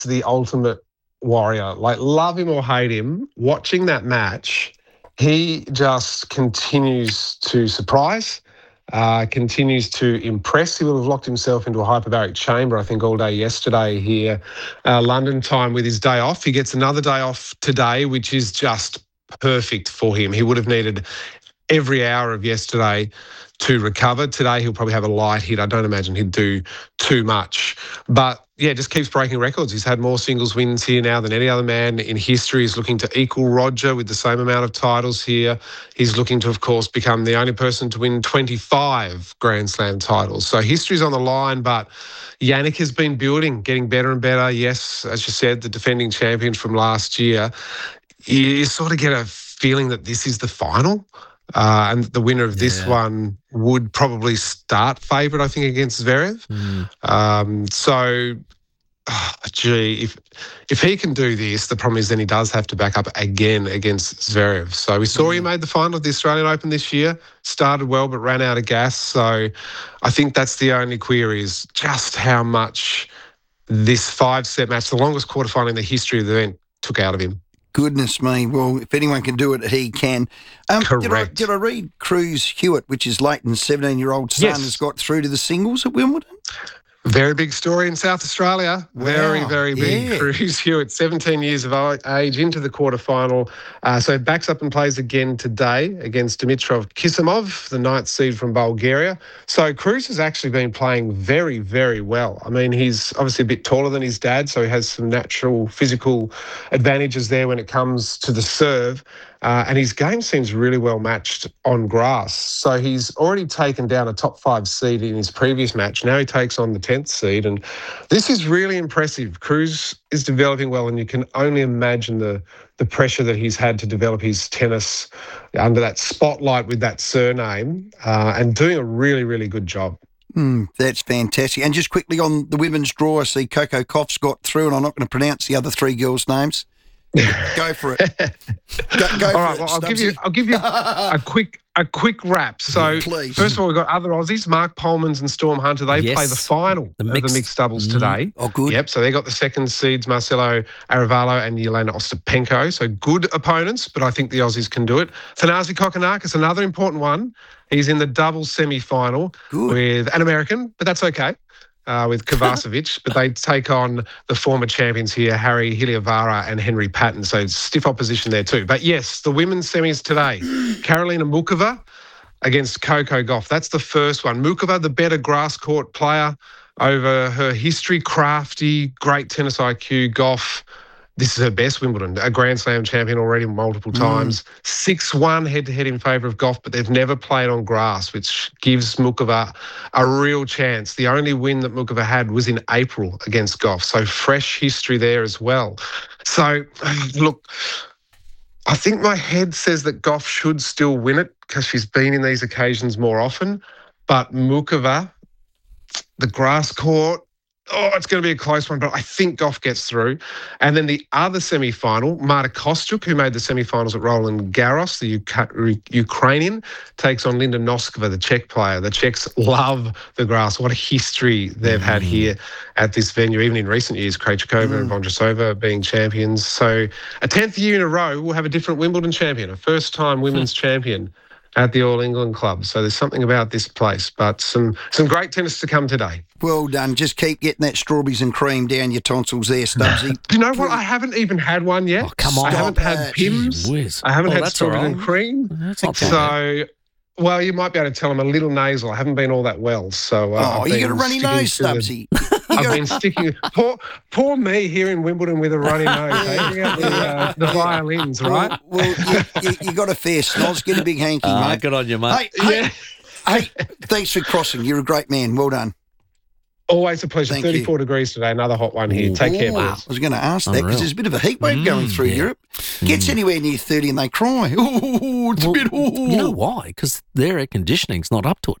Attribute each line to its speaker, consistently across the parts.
Speaker 1: the ultimate warrior. Like, love him or hate him, watching that match, he just continues to surprise, continues to impress. He will have locked himself into a hyperbaric chamber, I think, all day yesterday here, London time, with his day off. He gets another day off today, which is just perfect for him. He would have needed every hour of yesterday to recover. Today, he'll probably have a light hit. I don't imagine he'd do too much. But, yeah, just keeps breaking records. He's had more singles wins here now than any other man in history. He's looking to equal Roger with the same amount of titles here. He's looking to, of course, become the only person to win 25 Grand Slam titles. So history's on the line, but Jannik has been building, getting better and better. Yes, as you said, the defending champion from last year. You sort of get a feeling that this is the final. And the winner of this one would probably start favourite, I think, against Zverev. If he can do this, the problem is then he does have to back up again against Zverev. So we saw he made the final of the Australian Open this year, started well but ran out of gas. So I think that's the only query, is just how much this 5-set match, the longest quarterfinal in the history of the event, took out of him.
Speaker 2: Goodness me. Well, if anyone can do it, he can.
Speaker 1: Correct.
Speaker 2: Did I read Cruz Hewitt, which is Leighton's 17-year-old son, has got through to the singles at Wimbledon?
Speaker 1: Very big story in South Australia. Very, very big. Cruz Hewitt, 17 years of age, into the quarterfinal. So backs up and plays again today against Dimitrov Kisimov, the 9th seed from Bulgaria. So Cruz has actually been playing very, very well. I mean, he's obviously a bit taller than his dad, so he has some natural physical advantages there when it comes to the serve. And his game seems really well matched on grass. So he's already taken down a top 5 seed in his previous match. Now he takes on the 10th seed. And this is really impressive. Cruz is developing well, and you can only imagine the pressure that he's had to develop his tennis under that spotlight with that surname, and doing a really, really good job.
Speaker 2: That's fantastic. And just quickly on the women's draw, I see Coco Gauff's got through, and I'm not going to pronounce the other 3 girls' names. Go for it. Go
Speaker 1: All right.
Speaker 2: for it,
Speaker 1: Well, I'll give you a quick wrap. So
Speaker 2: Please.
Speaker 1: First of all, we've got other Aussies, Mark Polmans and Storm Hunter. They play the final of the mixed doubles today.
Speaker 2: Oh, good.
Speaker 1: Yep. So they got the second seeds, Marcelo Arevalo and Jelena Ostapenko. So good opponents, but I think the Aussies can do it. Thanasi Kokkinakis, another important one. He's in the doubles semi-final with an American, but that's okay. With Kovacevic, but they take on the former champions here, Harry Hiliavara and Henry Patton. So stiff opposition there too. But yes, the women's semis today. Karolina Muchova against Coco Gauff. That's the first one. Muchova, the better grass court player over her history, crafty, great tennis IQ. Gauff, this is her best Wimbledon, a Grand Slam champion already multiple times. 6-1 head-to-head in favour of Gauff, but they've never played on grass, which gives Muchova a real chance. The only win that Muchova had was in April against Gauff, so fresh history there as well. So, look, I think my head says that Gauff should still win it because she's been in these occasions more often, but Muchova, the grass court, it's going to be a close one, but I think Gauff gets through. And then the other semi-final, Marta Kostyuk, who made the semi-finals at Roland Garros, the Ukrainian, takes on Linda Noskova, the Czech player. The Czechs love the grass. What a history they've had here at this venue, even in recent years, Krejcikova and Vondrousova being champions. So a 10th year in a row, we'll have a different Wimbledon champion, a first-time women's champion at the All England Club. So there's something about this place, but some great tennis to come today.
Speaker 2: Well done. Just keep getting that strawberries and cream down your tonsils there, Stubbsy.
Speaker 1: Do you know what? I haven't even had one yet.
Speaker 3: Oh, come on.
Speaker 1: I haven't had Pimm's. I haven't had strawberries and cream.
Speaker 3: That's not
Speaker 1: so, well, you might be able to tell I'm a little nasal. I haven't been all that well. So,
Speaker 2: you got a runny nose, Stubbsy.
Speaker 1: I've been sticking. Poor me here in Wimbledon with a runny nose. Bring out the violins, right?
Speaker 2: Well, you got a fair snoz. Get a big hanky, mate.
Speaker 3: Good on you, mate.
Speaker 2: Hey, thanks for crossing. You're a great man. Well done.
Speaker 1: Always a pleasure.
Speaker 2: Thank
Speaker 1: 34
Speaker 2: you.
Speaker 1: degrees today. Another hot one here. Take care,
Speaker 2: Wow.
Speaker 1: boys.
Speaker 2: I was going to ask that because there's a bit of a heat wave going through Europe. Gets anywhere near 30 and they cry. Oh, it's a bit.
Speaker 3: You know why? Because their air conditioning's not up to it.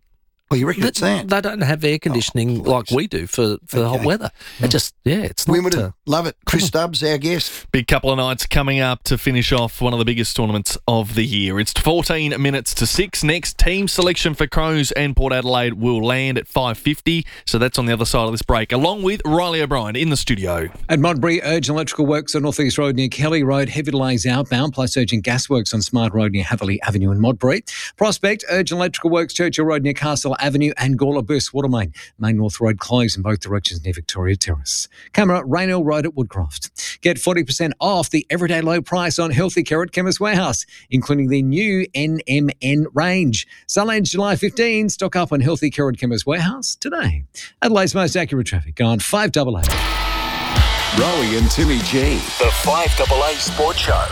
Speaker 2: Well, you reckon it's that?
Speaker 3: They don't have air conditioning like we do for the hot weather. It just, it's not...
Speaker 2: Wimbledon, love it. Chris Stubbs, our guest.
Speaker 4: Big couple of nights coming up to finish off one of the biggest tournaments of the year. It's 14 minutes to 6. Next, team selection for Crows and Port Adelaide will land at 5:50. So that's on the other side of this break, along with Riley O'Brien in the studio.
Speaker 5: At Modbury, urgent electrical works on North East Road near Kelly Road, heavy delays outbound, plus urgent gas works on Smart Road near Haverley Avenue in Modbury. Prospect, urgent electrical works Churchill Road near Castle Avenue and Gawler Burst Water Main. Main North Road closed in both directions near Victoria Terrace. Camera, Rainhill Road at Woodcroft. Get 40% off the everyday low price on Healthy Care at Chemist Warehouse, including the new NMN range. Sale ends July 15. Stock up on Healthy Care at Chemist Warehouse today. Adelaide's most accurate traffic on 5AA.
Speaker 6: Rowie and Timmy G, the 5AA Sports Show.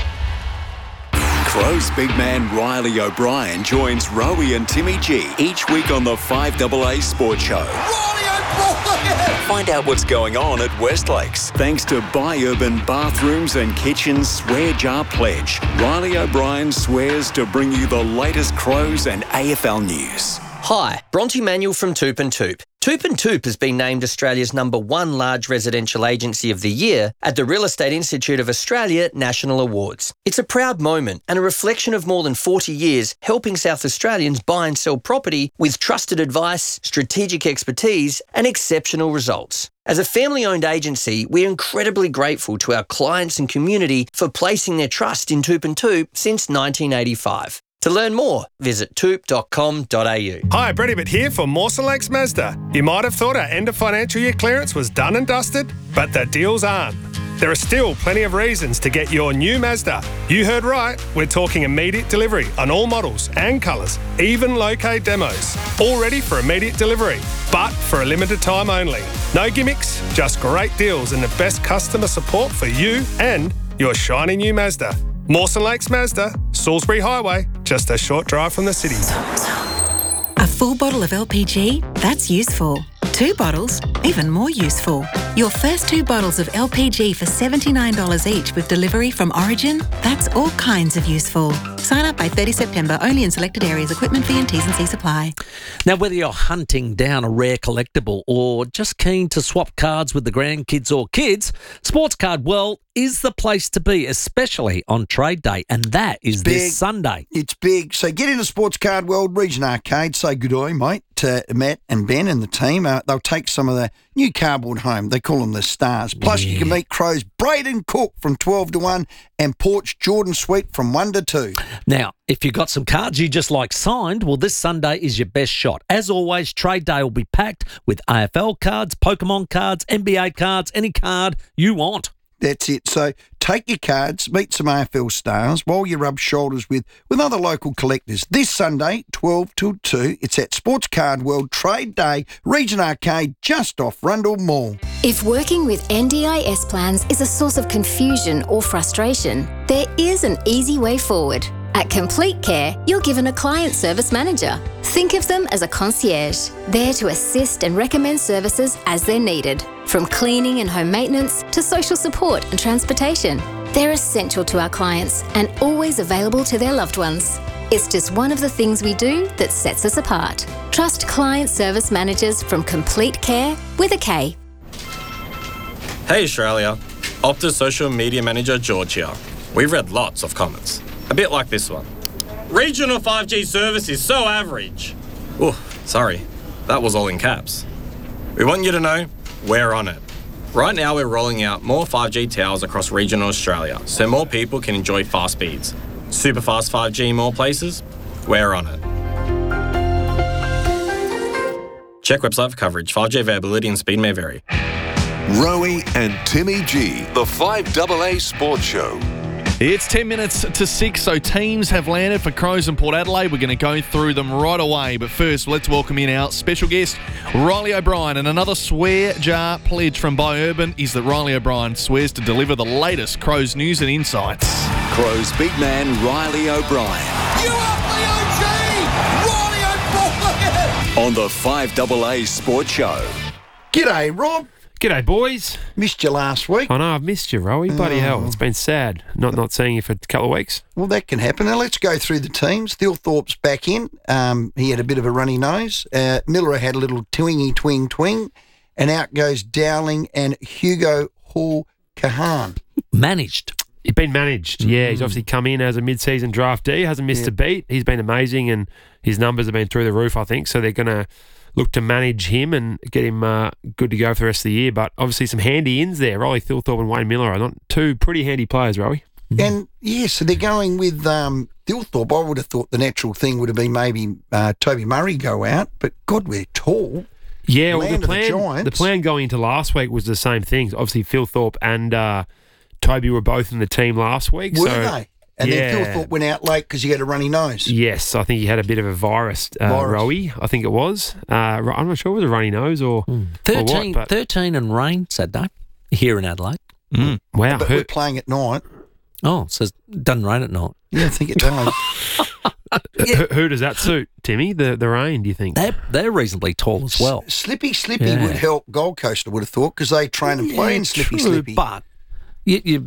Speaker 6: Crows big man Riley O'Brien joins Rowie and Timmy G each week on the 5AA Sports Show. Riley O'Brien! Find out what's going on at Westlakes. Thanks to Buy Urban Bathrooms and Kitchens Swear Jar Pledge. Riley O'Brien swears to bring you the latest Crows and AFL news.
Speaker 7: Hi, Bronte Manuel from Toop and Toop. Toop and Toop has been named Australia's #1 large residential agency of the year at the Real Estate Institute of Australia National Awards. It's a proud moment and a reflection of more than 40 years helping South Australians buy and sell property with trusted advice, strategic expertise and exceptional results. As a family-owned agency, we're incredibly grateful to our clients and community for placing their trust in Toop and Toop since 1985. To learn more, visit toop.com.au.
Speaker 8: Hi, Brett Ibbott here for Mawson Lakes Mazda. You might have thought our end of financial year clearance was done and dusted, but the deals aren't. There are still plenty of reasons to get your new Mazda. You heard right, we're talking immediate delivery on all models and colours, even low-K demos. All ready for immediate delivery, but for a limited time only. No gimmicks, just great deals and the best customer support for you and your shiny new Mazda. Mawson Lakes Mazda, Salisbury Highway, just a short drive from the city.
Speaker 9: A full bottle of LPG? That's useful. 2 bottles? Even more useful. Your first 2 bottles of LPG for $79 each with delivery from Origin? That's all kinds of useful. Sign up by 30 September, only in selected areas. Equipment fee and T's and C's apply.
Speaker 3: Now, whether you're hunting down a rare collectible or just keen to swap cards with the grandkids or kids, Sports Card World is the place to be, especially on trade day, and that is this Sunday.
Speaker 2: It's big. So get into Sports Card World, Region Arcade. Say good day, mate, to Matt and Ben and the team. They'll take some of the new cardboard home. They call them the Stars. Plus, you can meet Crows Braden Cook from 12 to 1 and Porch Jordan Sweet from 1 to 2.
Speaker 3: Now, if you've got some cards you just like signed, well, this Sunday is your best shot. As always, trade day will be packed with AFL cards, Pokemon cards, NBA cards, any card you want.
Speaker 2: That's it. So take your cards, meet some AFL stars while you rub shoulders with other local collectors. This Sunday, 12 till 2, it's at Sports Card World Trade Day, Region Arcade, just off Rundle Mall.
Speaker 10: If working with NDIS plans is a source of confusion or frustration, there is an easy way forward. At Complete Care, you're given a client service manager. Think of them as a concierge, there to assist and recommend services as they're needed, from cleaning and home maintenance to social support and transportation. They're essential to our clients and always available to their loved ones. It's just one of the things we do that sets us apart. Trust client service managers from Complete Care with a K.
Speaker 11: Hey Australia, Optus social media manager George here. We've read lots of comments. A bit like this one. Regional 5G service is so average. Oh, sorry. That was all in caps. We want you to know we're on it. Right now we're rolling out more 5G towers across regional Australia so more people can enjoy fast speeds. Super fast 5G in more places? We're on it. Check website for coverage. 5G availability and speed may vary.
Speaker 6: Rowie and Timmy G, the 5AA Sports Show.
Speaker 4: It's 10 minutes to 6, so teams have landed for Crows and Port Adelaide. We're going to go through them right away. But first, let's welcome in our special guest, Riley O'Brien. And another swear jar pledge from Buy Urban is that Riley O'Brien swears to deliver the latest Crows news and insights.
Speaker 6: Crows big man Riley O'Brien.
Speaker 12: You are the OG! Riley O'Brien!
Speaker 6: On the 5AA Sports Show.
Speaker 2: G'day, Rob.
Speaker 13: G'day, boys.
Speaker 2: Missed you last week.
Speaker 13: I know, I've missed you, Rowie. Bloody hell. It's been sad not seeing you for a couple of weeks.
Speaker 2: Well, that can happen. Now, let's go through the teams. Thilthorpe's back in. He had a bit of a runny nose. Miller had a little twing. And out goes Dowling and Hugo Hall-Kahan.
Speaker 3: Managed.
Speaker 13: He's been managed, yeah. He's obviously come in as a mid-season draftee, hasn't missed a beat. He's been amazing, and his numbers have been through the roof, I think. So they're going to look to manage him and get him good to go for the rest of the year. But obviously some handy ins there. Riley Thilthorpe and Wayne Miller are not two pretty handy players, Rowie.
Speaker 2: And, so they're going with Thilthorpe. I would have thought the natural thing would have been maybe Toby Murray go out, but God, we're tall.
Speaker 13: Yeah, well, the plan going into last week was the same thing. Obviously, Thilthorpe and Toby were both in the team last week.
Speaker 2: Were they? And then Thilthorpe went out late because he had a runny nose.
Speaker 13: Yes, I think he had a bit of a virus. Rowie, I think it was. I'm not sure if it was a runny nose or
Speaker 3: 13,
Speaker 13: or what.
Speaker 3: 13 and rain Saturday here in Adelaide.
Speaker 13: Wow.
Speaker 2: But we're playing at night.
Speaker 3: Oh, so it doesn't rain at night.
Speaker 2: Yeah, I think it does.
Speaker 13: Who does that suit, Timmy? The rain, do you think?
Speaker 3: They're reasonably tall as well.
Speaker 2: Slippy would help Gold Coast, I would have thought, because they train and play in Slippy.
Speaker 3: But your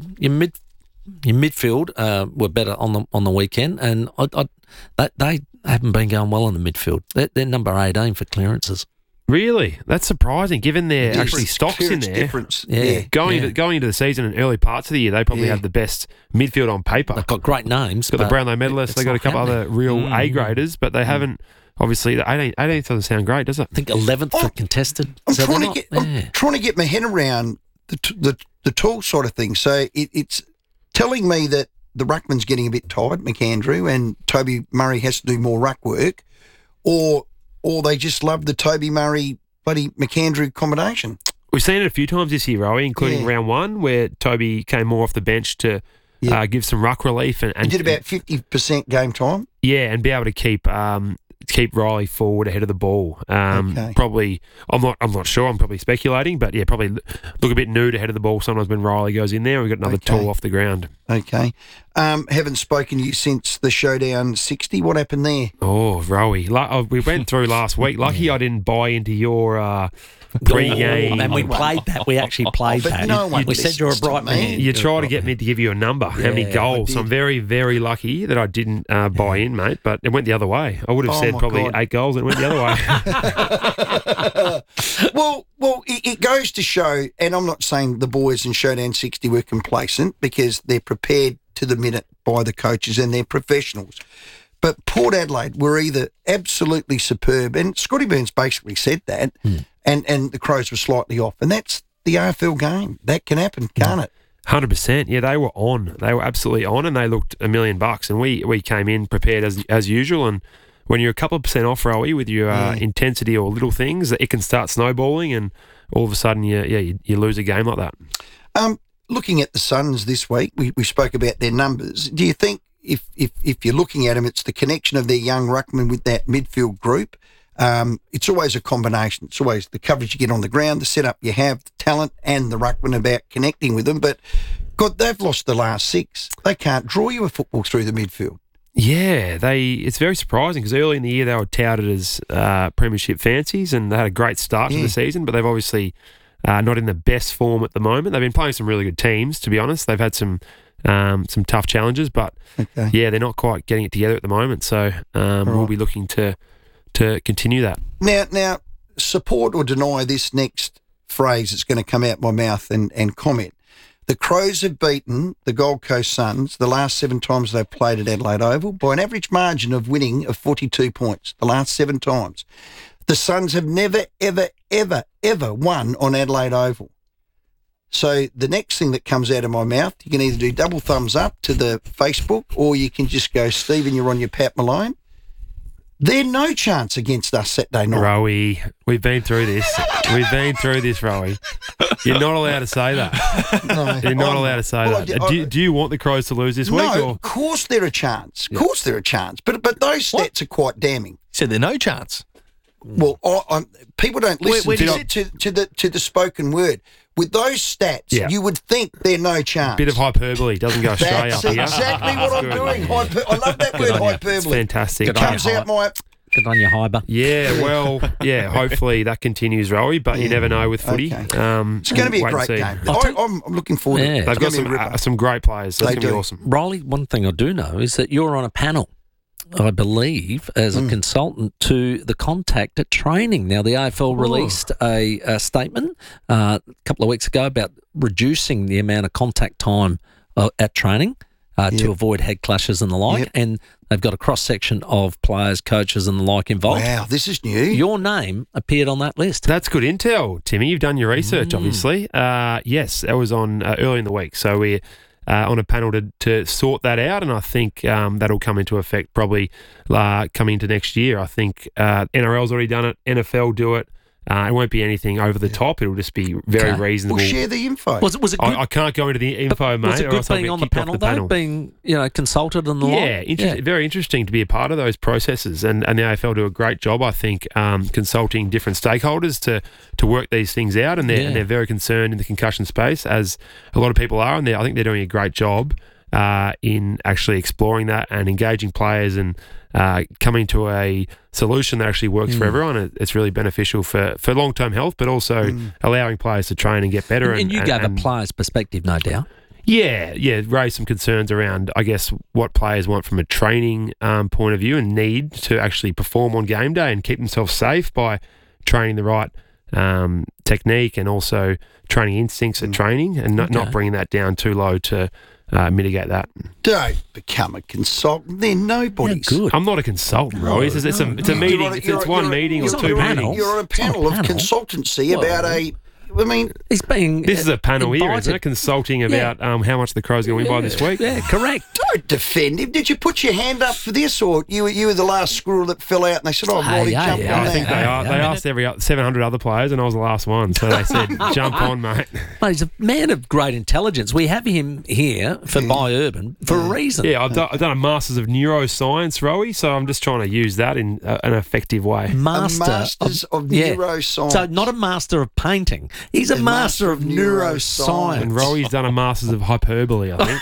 Speaker 3: midfield were better on the weekend, and they haven't been going well in the midfield. They're number 18 for clearances.
Speaker 13: Really? That's surprising, given their actually stocks in there.
Speaker 2: Difference.
Speaker 13: Going into the season and early parts of the year, they probably have the best midfield on paper.
Speaker 3: They've got great names.
Speaker 13: Got the Brownlow medalists. They've got a couple other real A-graders, but they haven't. Obviously, the 18th doesn't sound great, does it?
Speaker 3: I think 11th for contested.
Speaker 2: I'm trying to get my head around the tall sort of thing. So it's telling me that the ruckman's getting a bit tired, McAndrew, and Toby Murray has to do more ruck work, or they just love the Toby Murray bloody McAndrew combination.
Speaker 13: We've seen it a few times this year, Rowie, including round one, where Toby came more off the bench to give some ruck relief. And
Speaker 2: he did about 50% game time.
Speaker 13: Yeah, and be able to keep Riley forward ahead of the ball. Probably, I'm not sure. I'm probably speculating, but probably look a bit nude ahead of the ball sometimes when Riley goes in there. We've got another tall off the ground.
Speaker 2: Okay. Haven't spoken to you since the Showdown 60. What happened there?
Speaker 13: Oh, Rowie. We went through last week. Lucky I didn't buy into your pre-game.
Speaker 3: And we played that. We actually played that. We said you're a bright man.
Speaker 13: You tried to get me to give you a number, how many goals. So I'm very, very lucky that I didn't buy in, mate, but it went the other way. I would have said probably 8 goals and it went the
Speaker 2: other way. Well, it goes to show, and I'm not saying the boys in Showdown 60 were complacent because they're prepared to the minute by the coaches and they're professionals. But Port Adelaide were either absolutely superb, and Scotty Burns basically said that, and the Crows were slightly off. And that's the AFL game. That can happen, can't it?
Speaker 13: 100%. Yeah, they were on. They were absolutely on, and they looked $1 million. And we came in prepared as usual. And when you're a couple of % off, Rowie, with your intensity or little things, it can start snowballing, and all of a sudden you lose a game like that.
Speaker 2: Looking at the Suns this week, we spoke about their numbers. Do you think if you're looking at them, it's the connection of their young ruckman with that midfield group? It's always a combination. It's always the coverage you get on the ground, the setup you have, the talent, and the ruckman about connecting with them. But, God, they've lost the last 6. They can't draw you a football through the midfield.
Speaker 13: Yeah, it's very surprising because early in the year they were touted as premiership fancies and they had a great start to the season, but they've obviously not in the best form at the moment. They've been playing some really good teams, to be honest. They've had some tough challenges, but they're not quite getting it together at the moment. So we'll be looking to continue that.
Speaker 2: Now, support or deny this next phrase that's going to come out my mouth and comment. The Crows have beaten the Gold Coast Suns the last 7 times they've played at Adelaide Oval by an average margin of winning of 42 points the last 7 times. The Suns have never, ever, ever, ever won on Adelaide Oval. So the next thing that comes out of my mouth, you can either do double thumbs up to the Facebook or you can just go, Stephen, you're on your Pat Malone. They're no chance against us Saturday night.
Speaker 13: Rowie, we've been through this. Rowie. You're not allowed to say that.
Speaker 2: No,
Speaker 13: You're not allowed to say that. Do you want the Crows to lose this week?
Speaker 2: No, of course they're a chance. Of course they're a chance. But those stats are quite damning.
Speaker 4: Said they're no chance.
Speaker 2: Well, people don't listen to the spoken word. With those stats, you would think they're no chance.
Speaker 13: Bit of hyperbole doesn't go straight up here.
Speaker 2: That's exactly what I'm doing. I love that word, hyperbole.
Speaker 13: It's fantastic.
Speaker 2: It comes out my
Speaker 3: Good on your Hyber.
Speaker 13: Yeah, well, hopefully that continues, Rowie, but you never know with footy.
Speaker 2: Okay. It's going to be a great game. I'm looking forward to it.
Speaker 13: They've got some great players. So it's going to be awesome.
Speaker 3: Riley, one thing I do know is that you're on a panel, I believe, as a consultant to the contact at training. Now, the AFL released a statement a couple of weeks ago about reducing the amount of contact time at training to avoid head clashes and the like, and they've got a cross-section of players, coaches and the like involved.
Speaker 2: Wow, this is new.
Speaker 3: Your name appeared on that list.
Speaker 13: That's good intel, Timmy. You've done your research, obviously. Yes, that was on early in the week. So we're on a panel to sort that out, and I think that'll come into effect probably coming into next year. I think NRL's already done it, NFL do it. It won't be anything over the top. It'll just be very reasonable.
Speaker 2: We'll share the info.
Speaker 3: Was it good?
Speaker 13: I can't go into the info, mate.
Speaker 3: Was it good being on the panel, being consulted and the like?
Speaker 13: Very interesting to be a part of those processes, and the AFL do a great job, I think, consulting different stakeholders to work these things out, and they're very concerned in the concussion space, as a lot of people are, and I think they're doing a great job in actually exploring that and engaging players and coming to a solution that actually works for everyone. It's really beneficial for long-term health, but also allowing players to train and get better.
Speaker 3: And you gave a player's perspective, no doubt.
Speaker 13: Yeah, raised some concerns around, I guess, what players want from a training point of view and need to actually perform on game day and keep themselves safe by training the right technique and also training instincts at training and not bringing that down too low to mitigate that.
Speaker 2: Don't become a consultant. Then nobody's.
Speaker 13: Good. I'm not a consultant, bro. It's a meeting. It's one meeting or two meetings.
Speaker 2: You're on a panel of consultancy about a. I mean,
Speaker 3: he's being.
Speaker 13: This is a panel here, isn't it? Consulting about how much the Crows are going to win by this week.
Speaker 3: Yeah, correct.
Speaker 2: Don't defend him. Did you put your hand up for this, or you were the last squirrel that fell out, and they said, "Oh, Molly, jump on
Speaker 13: I think they asked every 700 other players, and I was the last one, so they said, "Jump on, mate."
Speaker 3: Mate, he's a man of great intelligence. We have him here for Bi-Urban for a reason.
Speaker 13: Yeah, I've done a Masters of Neuroscience, Rowie, so I'm just trying to use that in an effective way.
Speaker 2: Masters of Neuroscience.
Speaker 3: So not a master of painting. He's a master of neuroscience.
Speaker 13: And Rowie's done a Masters of Hyperbole, I think.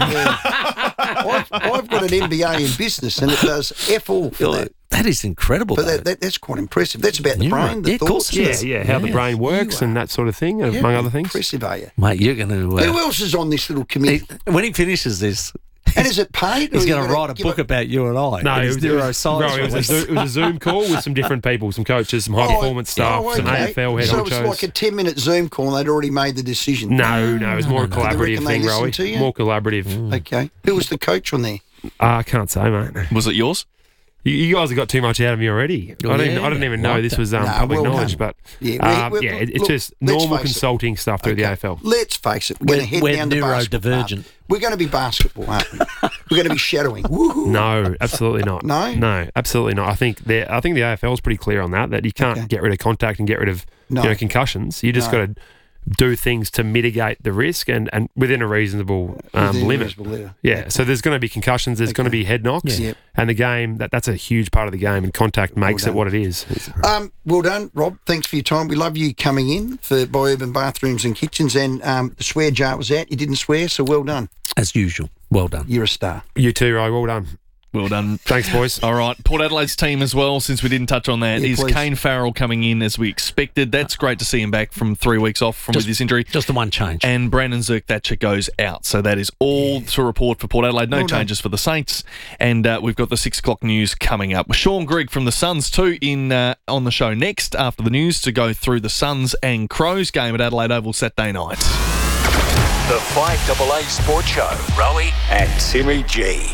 Speaker 2: I've got an MBA in business, and it does F all for that.
Speaker 3: That is incredible.
Speaker 2: But that's quite impressive. That's about the brain, the thoughts.
Speaker 13: How the brain works and that sort of thing, among other things.
Speaker 2: Impressive, are you?
Speaker 3: Mate, you're going to...
Speaker 2: Who else is on this little committee?
Speaker 3: When he finishes this...
Speaker 2: And is it paid?
Speaker 3: He's going to write a book about you and I.
Speaker 13: No, it was a Zoom call with some different people, some coaches, some high-performance staff, some AFL head honchos.
Speaker 2: So it was like a 10-minute Zoom call and they'd already made the decision?
Speaker 13: No, it was more a collaborative thing, Rowie. More collaborative.
Speaker 2: Okay. Who was the coach on there?
Speaker 13: I can't say, mate.
Speaker 4: Was it yours?
Speaker 13: You guys have got too much out of me already. I didn't even know this was public knowledge, but it's just normal consulting stuff through the AFL.
Speaker 2: Let's face it, we're going to head down to basketball. We're going to be basketball, aren't we? We're going to be shadowing. Woo-hoo.
Speaker 13: No, absolutely not. No, absolutely not. I think the AFL is pretty clear on that you can't get rid of contact and get rid of concussions. You just got to do things to mitigate the risk and within a reasonable limit. Yeah, so there's going to be concussions, there's going to be head knocks, and the game, that's a huge part of the game, and contact makes it what it is.
Speaker 2: Well done, Rob. Thanks for your time. We love you coming in for Bi-Urban Bathrooms and Kitchens, and the swear jar was out. You didn't swear, so well done.
Speaker 3: As usual. Well done.
Speaker 2: You're a star.
Speaker 13: You too, Ray. Well done.
Speaker 4: Well done.
Speaker 13: Thanks, boys.
Speaker 4: All right. Port Adelaide's team as well, since we didn't touch on that, is Kane Farrell coming in as we expected. That's great to see him back from 3 weeks off with his injury.
Speaker 3: Just the one change.
Speaker 4: And Brandon Zerk-Thatcher goes out. So that is all to report for Port Adelaide. No changes for the Saints. And we've got the 6 o'clock news coming up. Sean Grigg from the Suns too on the show next after the news to go through the Suns and Crows game at Adelaide Oval Saturday night.
Speaker 6: The 5AA Sports Show. Rowie and Timmy G.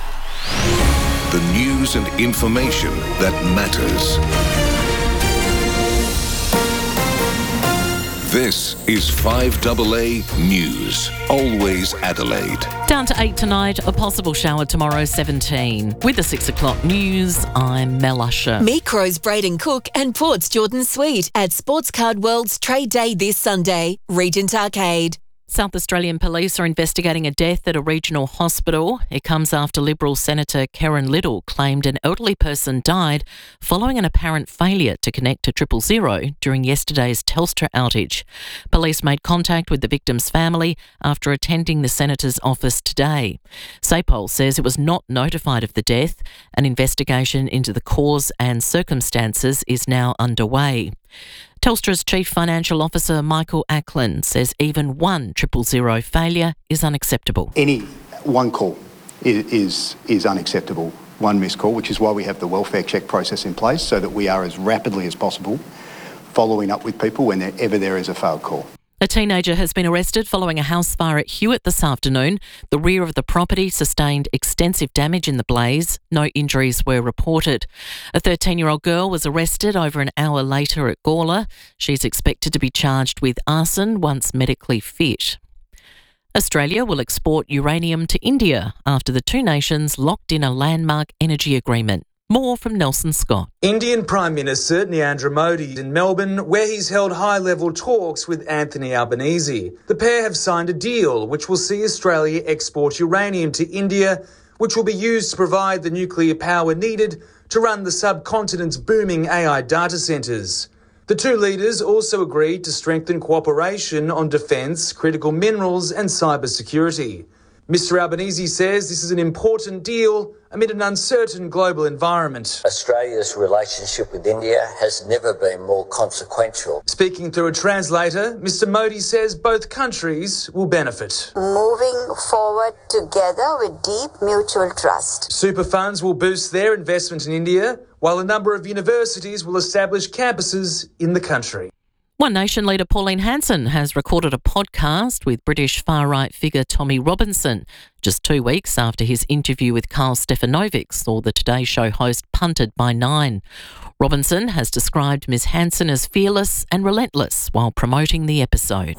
Speaker 6: The news and information that matters. This is 5AA News. Always Adelaide.
Speaker 14: Down to 8 tonight, a possible shower tomorrow, 17. With the 6 o'clock news, I'm Mel Usher.
Speaker 15: Meet Crows Braden Cook and Port's Jordan Sweet at Sports Card World's Trade Day this Sunday, Regent Arcade.
Speaker 14: South Australian police are investigating a death at a regional hospital. It comes after Liberal Senator Karen Little claimed an elderly person died following an apparent failure to connect to 000 during yesterday's Telstra outage. Police made contact with the victim's family after attending the Senator's office today. SAPOL says it was not notified of the death. An investigation into the cause and circumstances is now underway. Telstra's Chief Financial Officer Michael Ackland says even one 000 failure is unacceptable.
Speaker 16: Any one call is unacceptable, one missed call, which is why we have the welfare check process in place so that we are as rapidly as possible following up with people whenever there is a failed call.
Speaker 14: A teenager has been arrested following a house fire at Hewitt this afternoon. The rear of the property sustained extensive damage in the blaze. No injuries were reported. A 13-year-old girl was arrested over an hour later at Gawler. She's expected to be charged with arson once medically fit. Australia will export uranium to India after the two nations locked in a landmark energy agreement. More from Nelson Scott.
Speaker 17: Indian Prime Minister Narendra Modi in Melbourne, where he's held high-level talks with Anthony Albanese. The pair have signed a deal which will see Australia export uranium to India, which will be used to provide the nuclear power needed to run the subcontinent's booming AI data centres. The two leaders also agreed to strengthen cooperation on defence, critical minerals and cybersecurity. Mr Albanese says this is an important deal amid an uncertain global environment.
Speaker 18: Australia's relationship with India has never been more consequential.
Speaker 17: Speaking through a translator, Mr Modi says both countries will benefit.
Speaker 19: Moving forward together with deep mutual trust.
Speaker 17: Super funds will boost their investment in India, while a number of universities will establish campuses in the country.
Speaker 14: One Nation leader Pauline Hanson has recorded a podcast with British far-right figure Tommy Robinson just 2 weeks after his interview with Carl Stefanovic saw the Today Show host punted by 9. Robinson has described Ms Hanson as fearless and relentless while promoting the episode.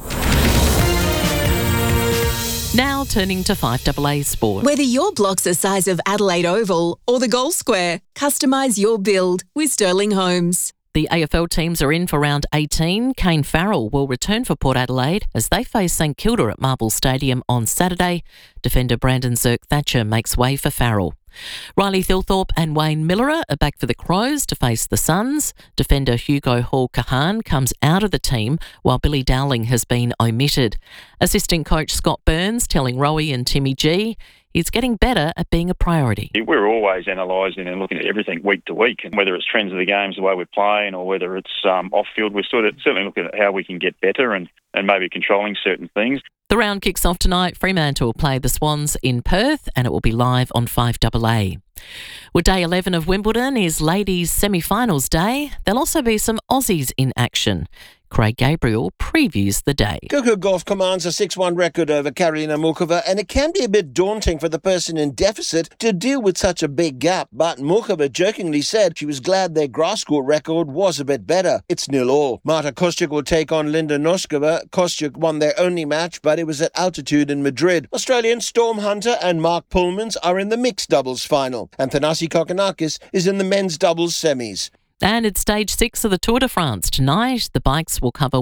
Speaker 14: Now turning to 5AA Sport.
Speaker 15: Whether your block's the size of Adelaide Oval or the Goal Square, customise your build with Sterling Homes.
Speaker 14: The AFL teams are in for round 18. Kane Farrell will return for Port Adelaide as they face St Kilda at Marvel Stadium on Saturday. Defender Brandon Zirk-Thatcher makes way for Farrell. Riley Thilthorpe and Wayne Miller are back for the Crows to face the Suns. Defender Hugo Hall-Kahan comes out of the team while Billy Dowling has been omitted. Assistant coach Scott Burns telling Rowie and Timmy G he's getting better at being a priority.
Speaker 20: We're always analysing and looking at everything week to week, and whether it's trends of the games, the way we're playing, or whether it's off-field, we're certainly looking at how we can get better and maybe controlling certain things.
Speaker 14: The round kicks off tonight. Fremantle play the Swans in Perth and it will be live on 5AA. Well, day 11 of Wimbledon is ladies' semi-finals day. There'll also be some Aussies in action. Craig Gabriel previews the day.
Speaker 21: Coco Gauff commands a 6-1 record over Karolina Muchova, and it can be a bit daunting for the person in deficit to deal with such a big gap. But Muchova jokingly said she was glad their grass court record was a bit better. It's 0-0. Marta Kostyuk will take on Linda Noskova. Kostyuk won their only match, but it was at altitude in Madrid. Australian Storm Hunter and Mark Pullmans are in the mixed doubles final, and Thanasi Kokkinakis is in the men's doubles semis.
Speaker 14: And it's stage 6 of the Tour de France. Tonight, the bikes will cover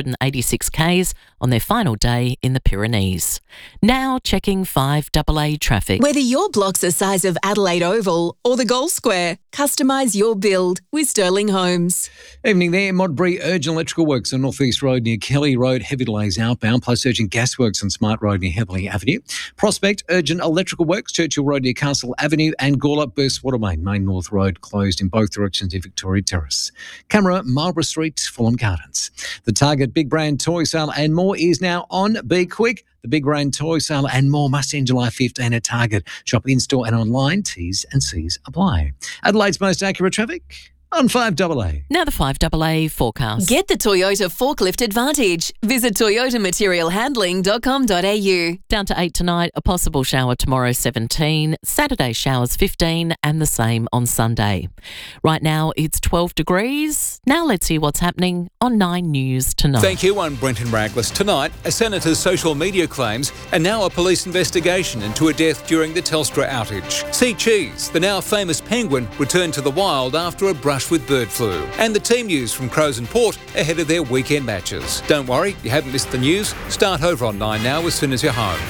Speaker 14: 186 Ks on their final day in the Pyrenees. Now checking 5AA traffic.
Speaker 15: Whether your block's the size of Adelaide Oval or the Goal Square, customise your build with Sterling Homes.
Speaker 5: Evening there. Modbury urgent electrical works on North East Road near Kelly Road. Heavy delays outbound, plus urgent gas works on Smart Road near Heatherley Avenue. Prospect urgent electrical works, Churchill Road near Castle Avenue, and Gawler burst water main North Road closed in both directions in Victoria Terrace. Camera, Marlborough Street, Fulham Gardens. The Target Big Brand Toy Sale and more is now on. Be quick. The Big Brand Toy Sale and more must end July 15 at Target. Shop in-store and online. T's and C's apply. Adelaide's most accurate traffic on 5AA.
Speaker 14: Now the 5AA forecast.
Speaker 15: Get the Toyota Forklift Advantage. Visit toyotamaterialhandling.com.au.
Speaker 14: Down to 8 tonight, a possible shower tomorrow 17, Saturday showers 15 and the same on Sunday. Right now it's 12 degrees. Now let's see what's happening on 9 News tonight.
Speaker 22: Thank you, I'm Brenton Raglas. Tonight, a senator's social media claims and now a police investigation into a death during the Telstra outage. See Cheese, the now famous penguin, returned to the wild after a brush flush with bird flu. And the team news from Crows and Port ahead of their weekend matches. Don't worry, you haven't missed the news. Start over on 9 now as soon as you're home.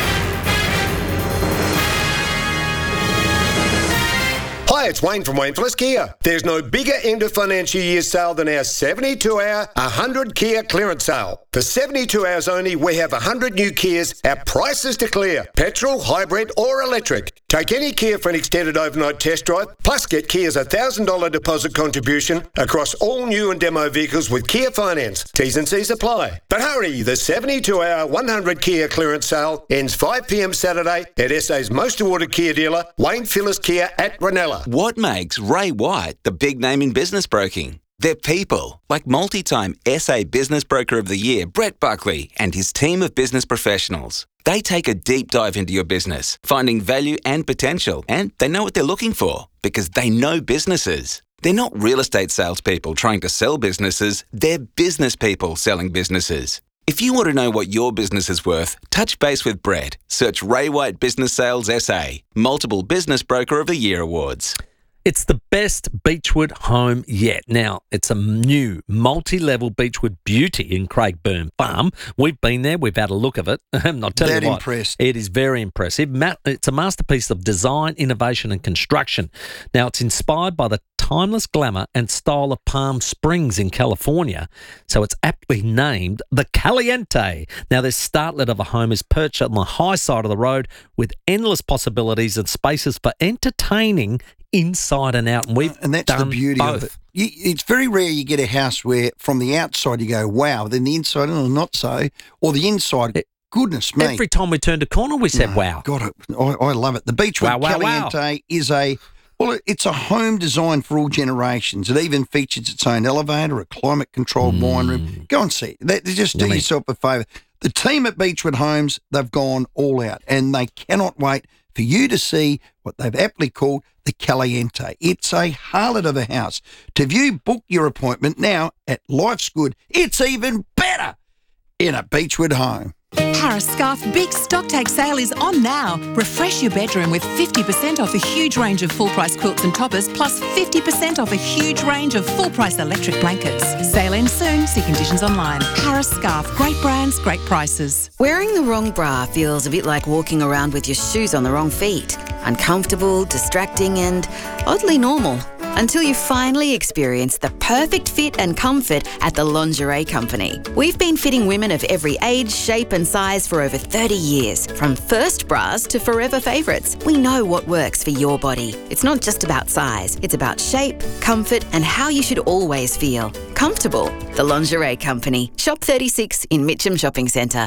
Speaker 1: Hi, it's Wayne from Wayne Phillips Kia. There's no bigger end of financial year sale than our 72-hour 100 Kia clearance sale. For 72 hours only, we have 100 new Kias at prices to clear. Petrol, hybrid or electric. Take any Kia for an extended overnight test drive, plus get Kia's $1,000 deposit contribution across all new and demo vehicles with Kia Finance. T's and C's apply. But hurry, the 72-hour 100 Kia clearance sale ends 5 p.m. Saturday at SA's most awarded Kia dealer, Wayne Phillips Kia at Ranella.
Speaker 7: What makes Ray White the big name in business broking? They're people, like multi-time SA Business Broker of the Year, Brett Buckley, and his team of business professionals. They take a deep dive into your business, finding value and potential, and they know what they're looking for because they know businesses. They're not real estate salespeople trying to sell businesses, they're business people selling businesses. If you want to know what your business is worth, touch base with Brett. Search Ray White Business Sales SA, multiple Business Broker of the Year awards.
Speaker 3: It's the best Beechwood home yet. Now, it's a new multi-level Beechwood beauty in Craigburn Farm. We've been there. We've had a look of it. I'll tell you what,
Speaker 2: impressed.
Speaker 3: It is very impressive. It's a masterpiece of design, innovation and construction. Now, it's inspired by the timeless glamour and style of Palm Springs in California, so it's aptly named the Caliente. Now, this startlet of a home is perched on the high side of the road with endless possibilities and spaces for entertaining inside and out, and that's done
Speaker 2: the beauty
Speaker 3: both.
Speaker 2: of it. It's very rare you get a house where from the outside you go, wow, then the inside, oh, not so, or the inside, goodness me.
Speaker 3: Every time we turned a corner, we said, wow.
Speaker 2: God, I love it. The Beechwood Caliente is it's a home designed for all generations. It even features its own elevator, a climate-controlled wine room. Go and see it. Just do yourself a favour. The team at Beechwood Homes, they've gone all out, and they cannot wait for you to see what they've aptly called the Caliente. It's a harlot of a house. To view, book your appointment now at Life's Good. It's even better in a Beechwood home.
Speaker 9: Paris Scarf Big Stocktake Sale is on now. Refresh your bedroom with 50% off a huge range of full-price quilts and toppers, plus 50% off a huge range of full-price electric blankets. Sale ends soon. See conditions online. Paris Scarf. Great brands, great prices.
Speaker 23: Wearing the wrong bra feels a bit like walking around with your shoes on the wrong feet. Uncomfortable, distracting and oddly normal. Until you finally experience the perfect fit and comfort at the Lingerie Company. We've been fitting women of every age, shape and size for over 30 years. From first bras to forever favourites, we know what works for your body. It's not just about size, it's about shape, comfort and how you should always feel. Comfortable. The Lingerie Company. Shop 36 in Mitcham Shopping Centre.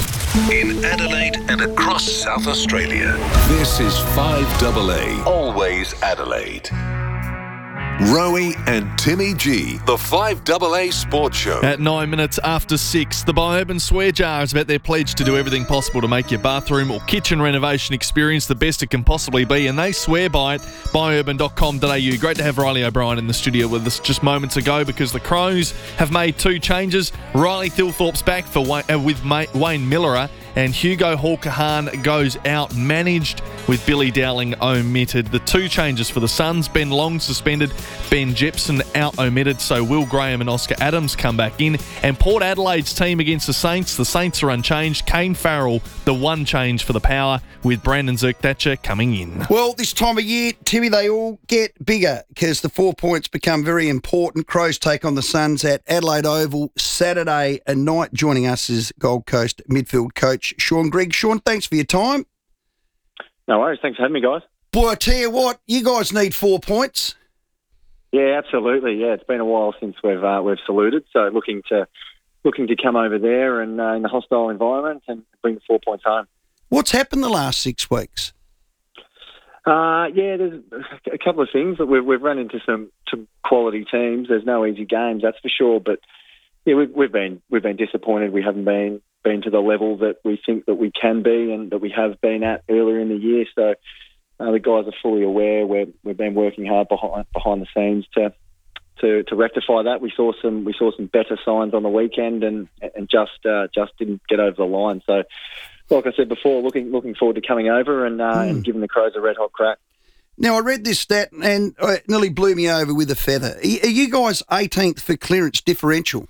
Speaker 24: In Adelaide and across South Australia, this is 5AA, always Adelaide. Rowie and Timmy G, the 5AA Sports Show.
Speaker 4: At 9 minutes after 6, the Biourban Swear Jar is about their pledge to do everything possible to make your bathroom or kitchen renovation experience the best it can possibly be, and they swear by it. Biourban.com.au. Great to have Riley O'Brien in the studio with us just moments ago because the Crows have made 2 changes. Riley Thilthorpe's back for with Wayne Millerer, and Hugo Hawker-Hahn goes out managed with Billy Dowling omitted. The 2 changes for the Suns: Ben Long suspended, Ben Jepson out omitted, so Will Graham and Oscar Adams come back in. And Port Adelaide's team against the Saints are unchanged. Kane Farrell, the 1 change for the Power, with Brandon Zerk-Thatcher coming in.
Speaker 2: Well, this time of year, Timmy, they all get bigger because the 4 points become very important. Crows take on the Suns at Adelaide Oval Saturday night. Joining us is Gold Coast midfield coach Sean Grigg. Sean, thanks for your time.
Speaker 25: No worries. Thanks for having me, guys.
Speaker 2: Boy, I tell you what, you guys need 4 points.
Speaker 25: Yeah, absolutely. Yeah, it's been a while since we've saluted, so looking to come over there and in a hostile environment and bring the 4 points home.
Speaker 2: What's happened the last 6 weeks?
Speaker 25: Yeah, there's a couple of things. We've run into some quality teams. There's no easy games, that's for sure. But yeah, we've been disappointed. We haven't been to the level that we think that we can be and that we have been at earlier in the year. So the guys are fully aware. We've been working hard behind the scenes to rectify that. We saw some better signs on the weekend and just didn't get over the line. So, like I said before, looking forward to coming over and giving the Crows a red hot crack.
Speaker 2: Now, I read this stat and it nearly blew me over with a feather. Are you guys 18th for clearance differential?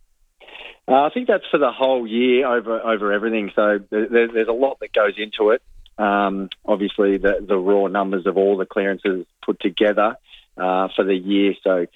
Speaker 25: I think that's for the whole year over everything. So there's a lot that goes into it. Obviously, the raw numbers of all the clearances put together for the year. So,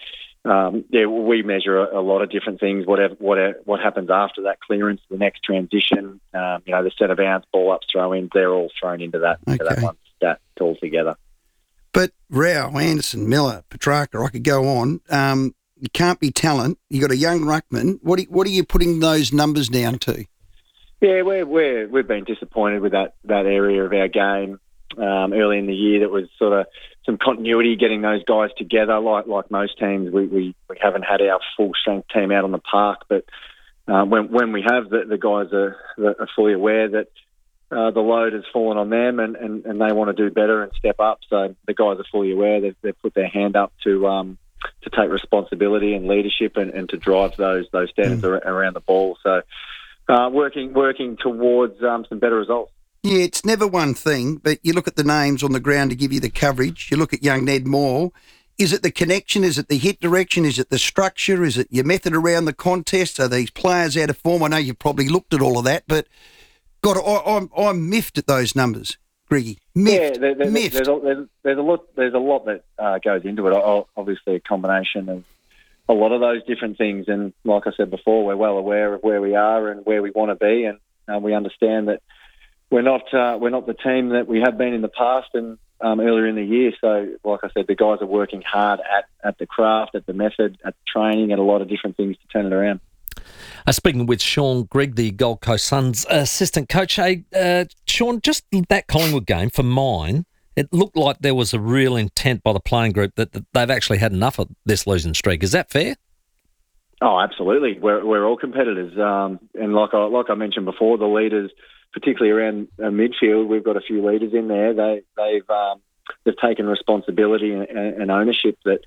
Speaker 25: we measure a lot of different things. What happens after that clearance, the next transition, the set of bounce, ball ups, throw-ins, they're all thrown into that one stat altogether.
Speaker 2: But Rao, Anderson, Miller, Petrarca, I could go on. You can't be talent. You got a young ruckman. What are you putting those numbers down to?
Speaker 25: Yeah, we've been disappointed with that area of our game early in the year. That was sort of some continuity getting those guys together. Like most teams, we haven't had our full strength team out on the park, but when we have, the guys are fully aware that the load has fallen on them and they want to do better and step up. So the guys are fully aware that they've put their hand up to take responsibility and leadership and to drive those standards around the ball. So working towards some better results.
Speaker 2: Yeah, it's never one thing, but you look at the names on the ground to give you the coverage. You look at young Ned Moore. Is it the connection? Is it the hit direction? Is it the structure? Is it your method around the contest? Are these players out of form? I know you've probably looked at all of that, but God, I'm miffed at those numbers, Greggy. Miffed.
Speaker 25: Yeah,
Speaker 2: miffed.
Speaker 25: There's a lot that goes into it. Obviously, a combination of a lot of those different things. And like I said before, we're well aware of where we are and where we want to be, and we understand that we're not the team that we have been in the past and earlier in the year. So, like I said, the guys are working hard at the craft, at the method, at the training, at a lot of different things to turn it around.
Speaker 3: Speaking with Sean Grigg, the Gold Coast Suns assistant coach. Hey, Sean, just that Collingwood game, for mine, it looked like there was a real intent by the playing group that they've actually had enough of this losing streak. Is that fair?
Speaker 25: Oh, absolutely. We're all competitors. And like I mentioned before, the leaders, particularly around midfield, we've got a few leaders in there. They've taken responsibility and ownership that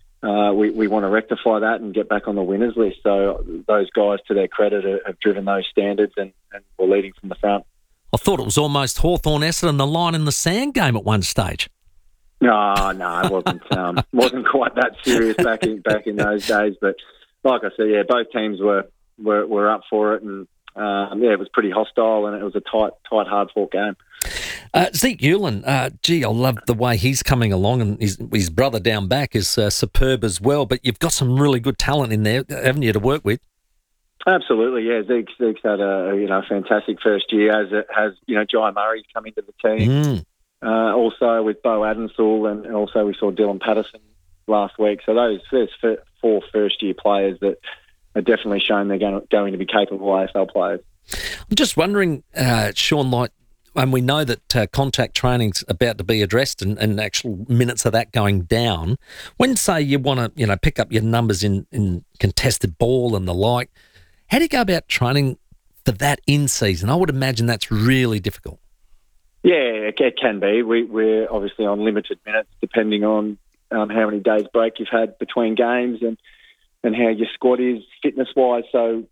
Speaker 25: we want to rectify that and get back on the winners list. So those guys, to their credit, have driven those standards and were leading from the front.
Speaker 3: I thought it was almost Hawthorn Essendon, the line in the sand game at one stage.
Speaker 25: No, it wasn't quite that serious back in those days. But like I said, yeah, both teams were up for it, and it was pretty hostile, and it was a tight, hard-fought game.
Speaker 3: Zeke Hewlin, I love the way he's coming along, and his brother down back is superb as well. But you've got some really good talent in there, haven't you, to work with?
Speaker 25: Absolutely, yeah. Zeke's had a fantastic first year, as it has. Jai Murray's come into the team. Also with Bo Adensall, and also we saw Dylan Patterson last week. So those four first-year players that are definitely shown they're going to be capable AFL players.
Speaker 3: I'm just wondering, Sean, and we know that contact training's about to be addressed and actual minutes of that going down. When, say, you want to, pick up your numbers in contested ball and the like, how do you go about training for that in season? I would imagine that's really difficult.
Speaker 25: Yeah, it can be. We're obviously on limited minutes, depending on how many days break you've had between games and how your squad is fitness-wise. So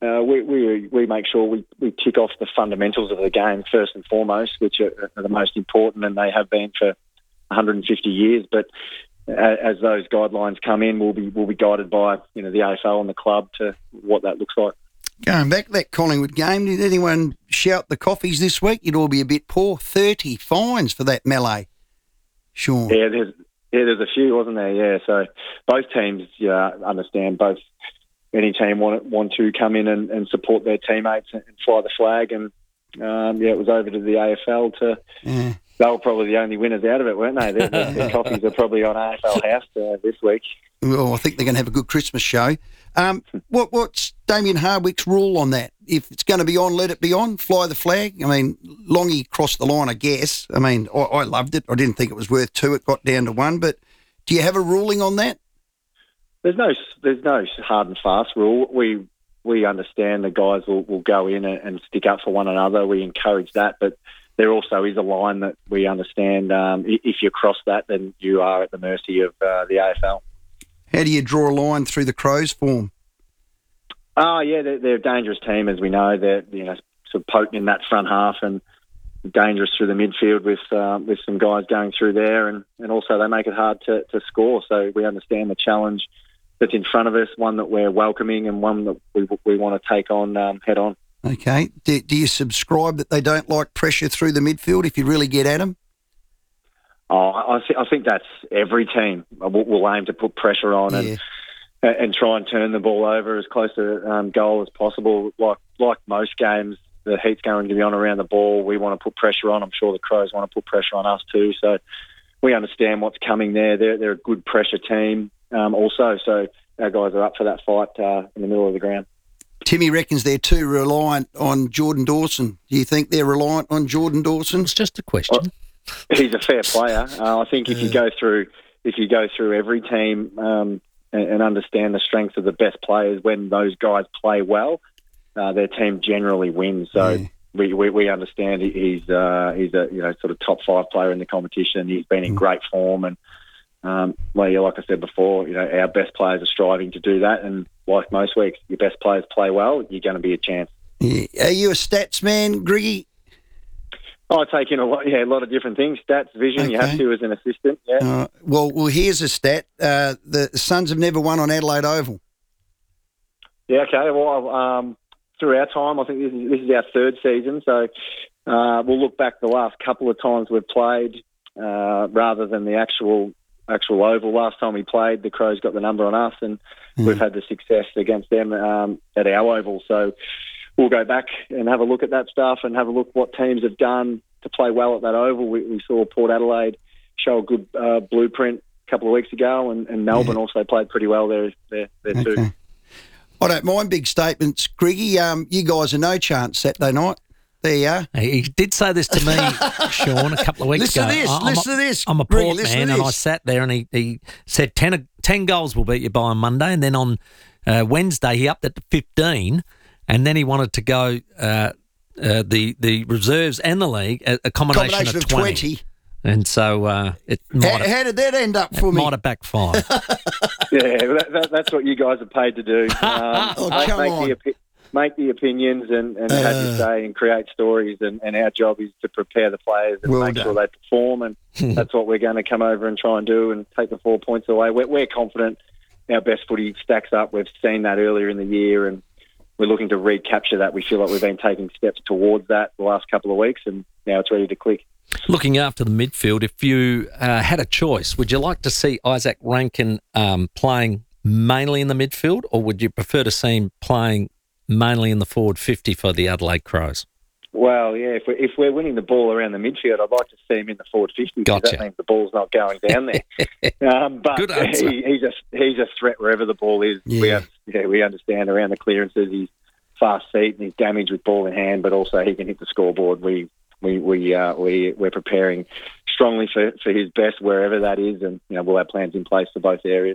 Speaker 25: we make sure we tick off the fundamentals of the game first and foremost, which are the most important, and they have been for 150 years. But as those guidelines come in, we'll be guided by the AFL and the club to what that looks like.
Speaker 2: Going back to that Collingwood game, did anyone shout the coffees this week? You'd all be a bit poor. 30 fines for that melee, Sean.
Speaker 25: Yeah, there's a few, wasn't there? Yeah, so both teams understand. Both any team want to come in and support their teammates and fly the flag, and it was over to the AFL to. Yeah. They were probably the only winners out of it, weren't they? Their coffees are probably on AFL House this week.
Speaker 2: Well, I think they're going to have a good Christmas show. What's Damien Hardwick's rule on that? If it's going to be on, let it be on. Fly the flag. I mean, Longy crossed the line, I guess. I mean, I loved it. I didn't think it was worth 2. It got down to 1. But do you have a ruling on that?
Speaker 25: There's no hard and fast rule. We understand the guys will go in and stick up for one another. We encourage that, but there also is a line that we understand. If you cross that, then you are at the mercy of the AFL.
Speaker 2: How do you draw a line through the Crows form?
Speaker 25: Oh, yeah, they're a dangerous team, as we know. They're sort of potent in that front half, and dangerous through the midfield with some guys going through there, and also they make it hard to score. So we understand the challenge that's in front of us, one that we're welcoming and one that we want to take on head on.
Speaker 2: Okay. Do you subscribe that they don't like pressure through the midfield if you really get at them?
Speaker 25: I think that's every team will aim to put pressure on and try and turn the ball over as close to goal as possible. Like most games, the heat's going to be on around the ball. We want to put pressure on. I'm sure the Crows want to put pressure on us too. So we understand what's coming there. They're a good pressure team also. So our guys are up for that fight in the middle of the ground.
Speaker 2: Timmy reckons they're too reliant on Jordan Dawson. Do you think they're reliant on Jordan Dawson?
Speaker 3: It's just a question.
Speaker 25: He's a fair player. I think if you go through every team and understand the strengths of the best players, when those guys play well, their team generally wins. So we understand he's a sort of top 5 player in the competition. He's been in great form, and like I said before, our best players are striving to do that. And like most weeks, your best players play well, you're going to be a chance.
Speaker 2: Yeah. Are you a stats man, Griggy?
Speaker 25: I take in a lot of different things. Stats, vision, you have to as an assistant. Yeah.
Speaker 2: Well, here's a stat. The Suns have never won on Adelaide Oval.
Speaker 25: Yeah, okay. Well, through our time, I think this is our 3rd season, so we'll look back the last couple of times we've played rather than the actual oval. Last time we played, the Crows got the number on us, and we've had the success against them at our oval. So we'll go back and have a look at that stuff and have a look what teams have done to play well at that oval. We saw Port Adelaide show a good blueprint a couple of weeks ago, and Melbourne also played pretty well there too.
Speaker 2: I don't mind big statements, Griggy. You guys are no chance Saturday night. There you are.
Speaker 3: He did say this to me, Sean, a couple of weeks ago.
Speaker 2: Listen to this.
Speaker 3: I'm a Port man, and I sat there and he said 10 goals will beat you by on Monday, and then on Wednesday he upped it to 15, and then he wanted to go the reserves and the league a combination of 20. And so
Speaker 2: how did that end up for me?
Speaker 3: Might have backfired.
Speaker 25: Yeah, that's what you guys are paid to do. Make the opinions and have your say and create stories. And our job is to prepare the players and make sure they perform. And that's what we're going to come over and try and do and take the 4 points away. We're confident our best footy stacks up. We've seen that earlier in the year, and we're looking to recapture that. We feel like we've been taking steps towards that the last couple of weeks, and now it's ready to click.
Speaker 3: Looking after the midfield, if you had a choice, would you like to see Isaac Rankin playing mainly in the midfield, or would you prefer to see him playing mainly in the forward 50 for the Adelaide Crows?
Speaker 25: Well, yeah, if we're winning the ball around the midfield, I'd like to see him in the forward 50 because that means the ball's not going down there. But
Speaker 3: good answer.
Speaker 25: He's a threat wherever the ball is.
Speaker 2: Yeah.
Speaker 25: We understand around the clearances. He's fast feet and he's damaged with ball in hand, but also he can hit the scoreboard. We're preparing strongly for his best wherever that is, and we'll have plans in place for both areas.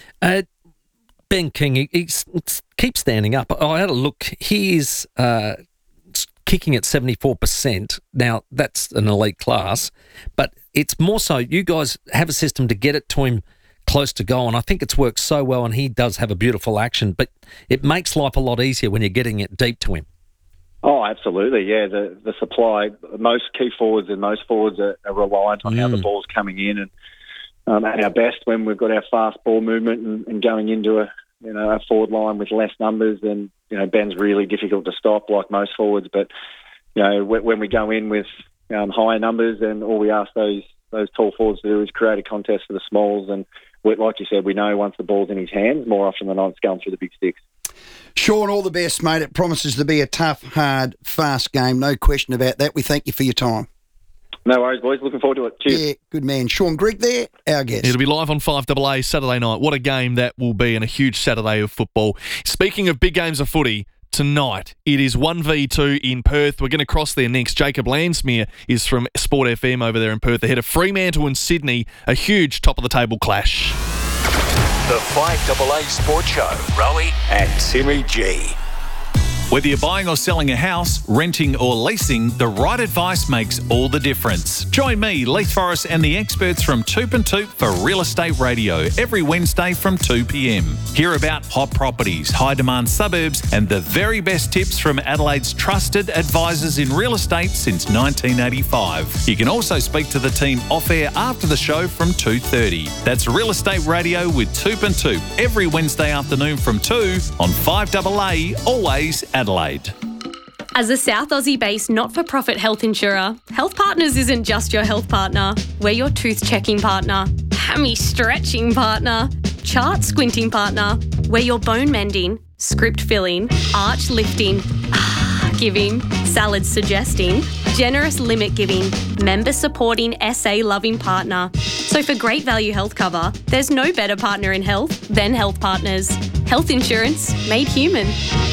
Speaker 3: Ben King, he keeps standing up. I had a look. He is kicking at 74%. Now, that's an elite class, but it's more so you guys have a system to get it to him close to goal, and I think it's worked so well, and he does have a beautiful action, but it makes life a lot easier when you're getting it deep to him.
Speaker 25: Oh, absolutely, yeah. The supply, most key forwards and most forwards are reliant on how the ball's coming in, and at our best when we've got our fast ball movement and going into a forward line with less numbers, and Ben's really difficult to stop like most forwards. But when we go in with higher numbers, and all we ask those tall forwards to do is create a contest for the smalls, and like you said, we know once the ball's in his hands, more often than not, it's going through the big sticks.
Speaker 2: Sean, all the best, mate. It promises to be a tough, hard, fast game. No question about that. We thank you for your time.
Speaker 25: No worries, boys. Looking forward to it. Cheers.
Speaker 2: Yeah, good man. Sean Grigg there, our guest.
Speaker 4: It'll be live on 5AA Saturday night. What a game that will be, and a huge Saturday of football. Speaking of big games of footy, tonight it is 1v2 in Perth. We're going to cross there next. Jacob Landsmere is from Sport FM over there in Perth, ahead of Fremantle and Sydney. A huge top-of-the-table clash.
Speaker 6: The 5AA Sports Show, Rowie and Timmy G.
Speaker 8: Whether you're buying or selling a house, renting or leasing, the right advice makes all the difference. Join me, Leith Forrest, and the experts from Toop and Toop for Real Estate Radio every Wednesday from 2 p.m. Hear about hot properties, high-demand suburbs, and the very best tips from Adelaide's trusted advisors in real estate since 1985. You can also speak to the team off-air after the show from 2:30. That's Real Estate Radio with Toop and Toop every Wednesday afternoon from 2 on 5AA, always Adelaide.
Speaker 10: As a South Aussie-based not-for-profit health insurer, Health Partners isn't just your health partner. We're your tooth-checking partner, hammy-stretching partner, chart-squinting partner. We're your bone-mending, script-filling, arch-lifting, giving, salad-suggesting, generous limit-giving, member-supporting, SA-loving partner. So for great value health cover, there's no better partner in health than Health Partners. Health insurance made human.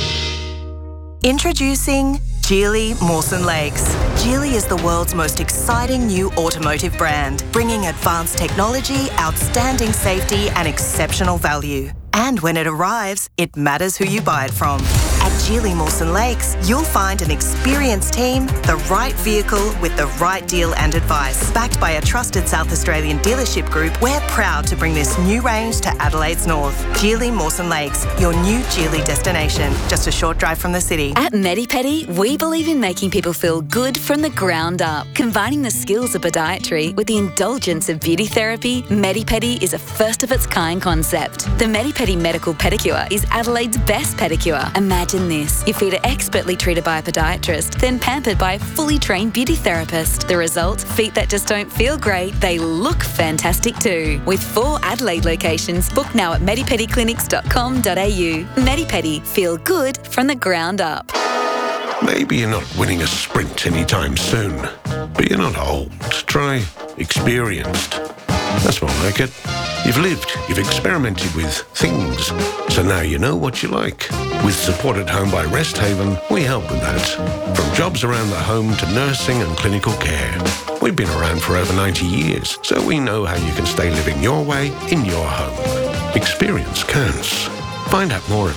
Speaker 11: Introducing Geely Mawson Lakes. Geely is the world's most exciting new automotive brand, bringing advanced technology, outstanding safety and exceptional value. And when it arrives, it matters who you buy it from. At Geely Mawson Lakes, you'll find an experienced team, the right vehicle with the right deal and advice. Backed by a trusted South Australian dealership group, we're proud to bring this new range to Adelaide's north. Geely Mawson Lakes, your new Geely destination, just a short drive from the city.
Speaker 23: At MediPedi, we believe in making people feel good from the ground up. Combining the skills of podiatry with the indulgence of beauty therapy, MediPedi is a first-of-its-kind concept. The MediPedi Medical Pedicure is Adelaide's best pedicure. Imagine this. Your feet are expertly treated by a podiatrist, then pampered by a fully trained beauty therapist. The result? Feet that just don't feel great, they look fantastic too. With 4 Adelaide locations, book now at medipediclinics.com.au. MediPedi, feel good from the ground up.
Speaker 24: Maybe you're not winning a sprint anytime soon, but you're not old. Try experienced. That's more like it. You've lived, you've experimented with things, so now you know what you like. With Support at Home by Rest Haven, we help with that. From jobs around the home to nursing and clinical care. We've been around for over 90 years, so we know how you can stay living your way in your home. Experience counts. Find out more at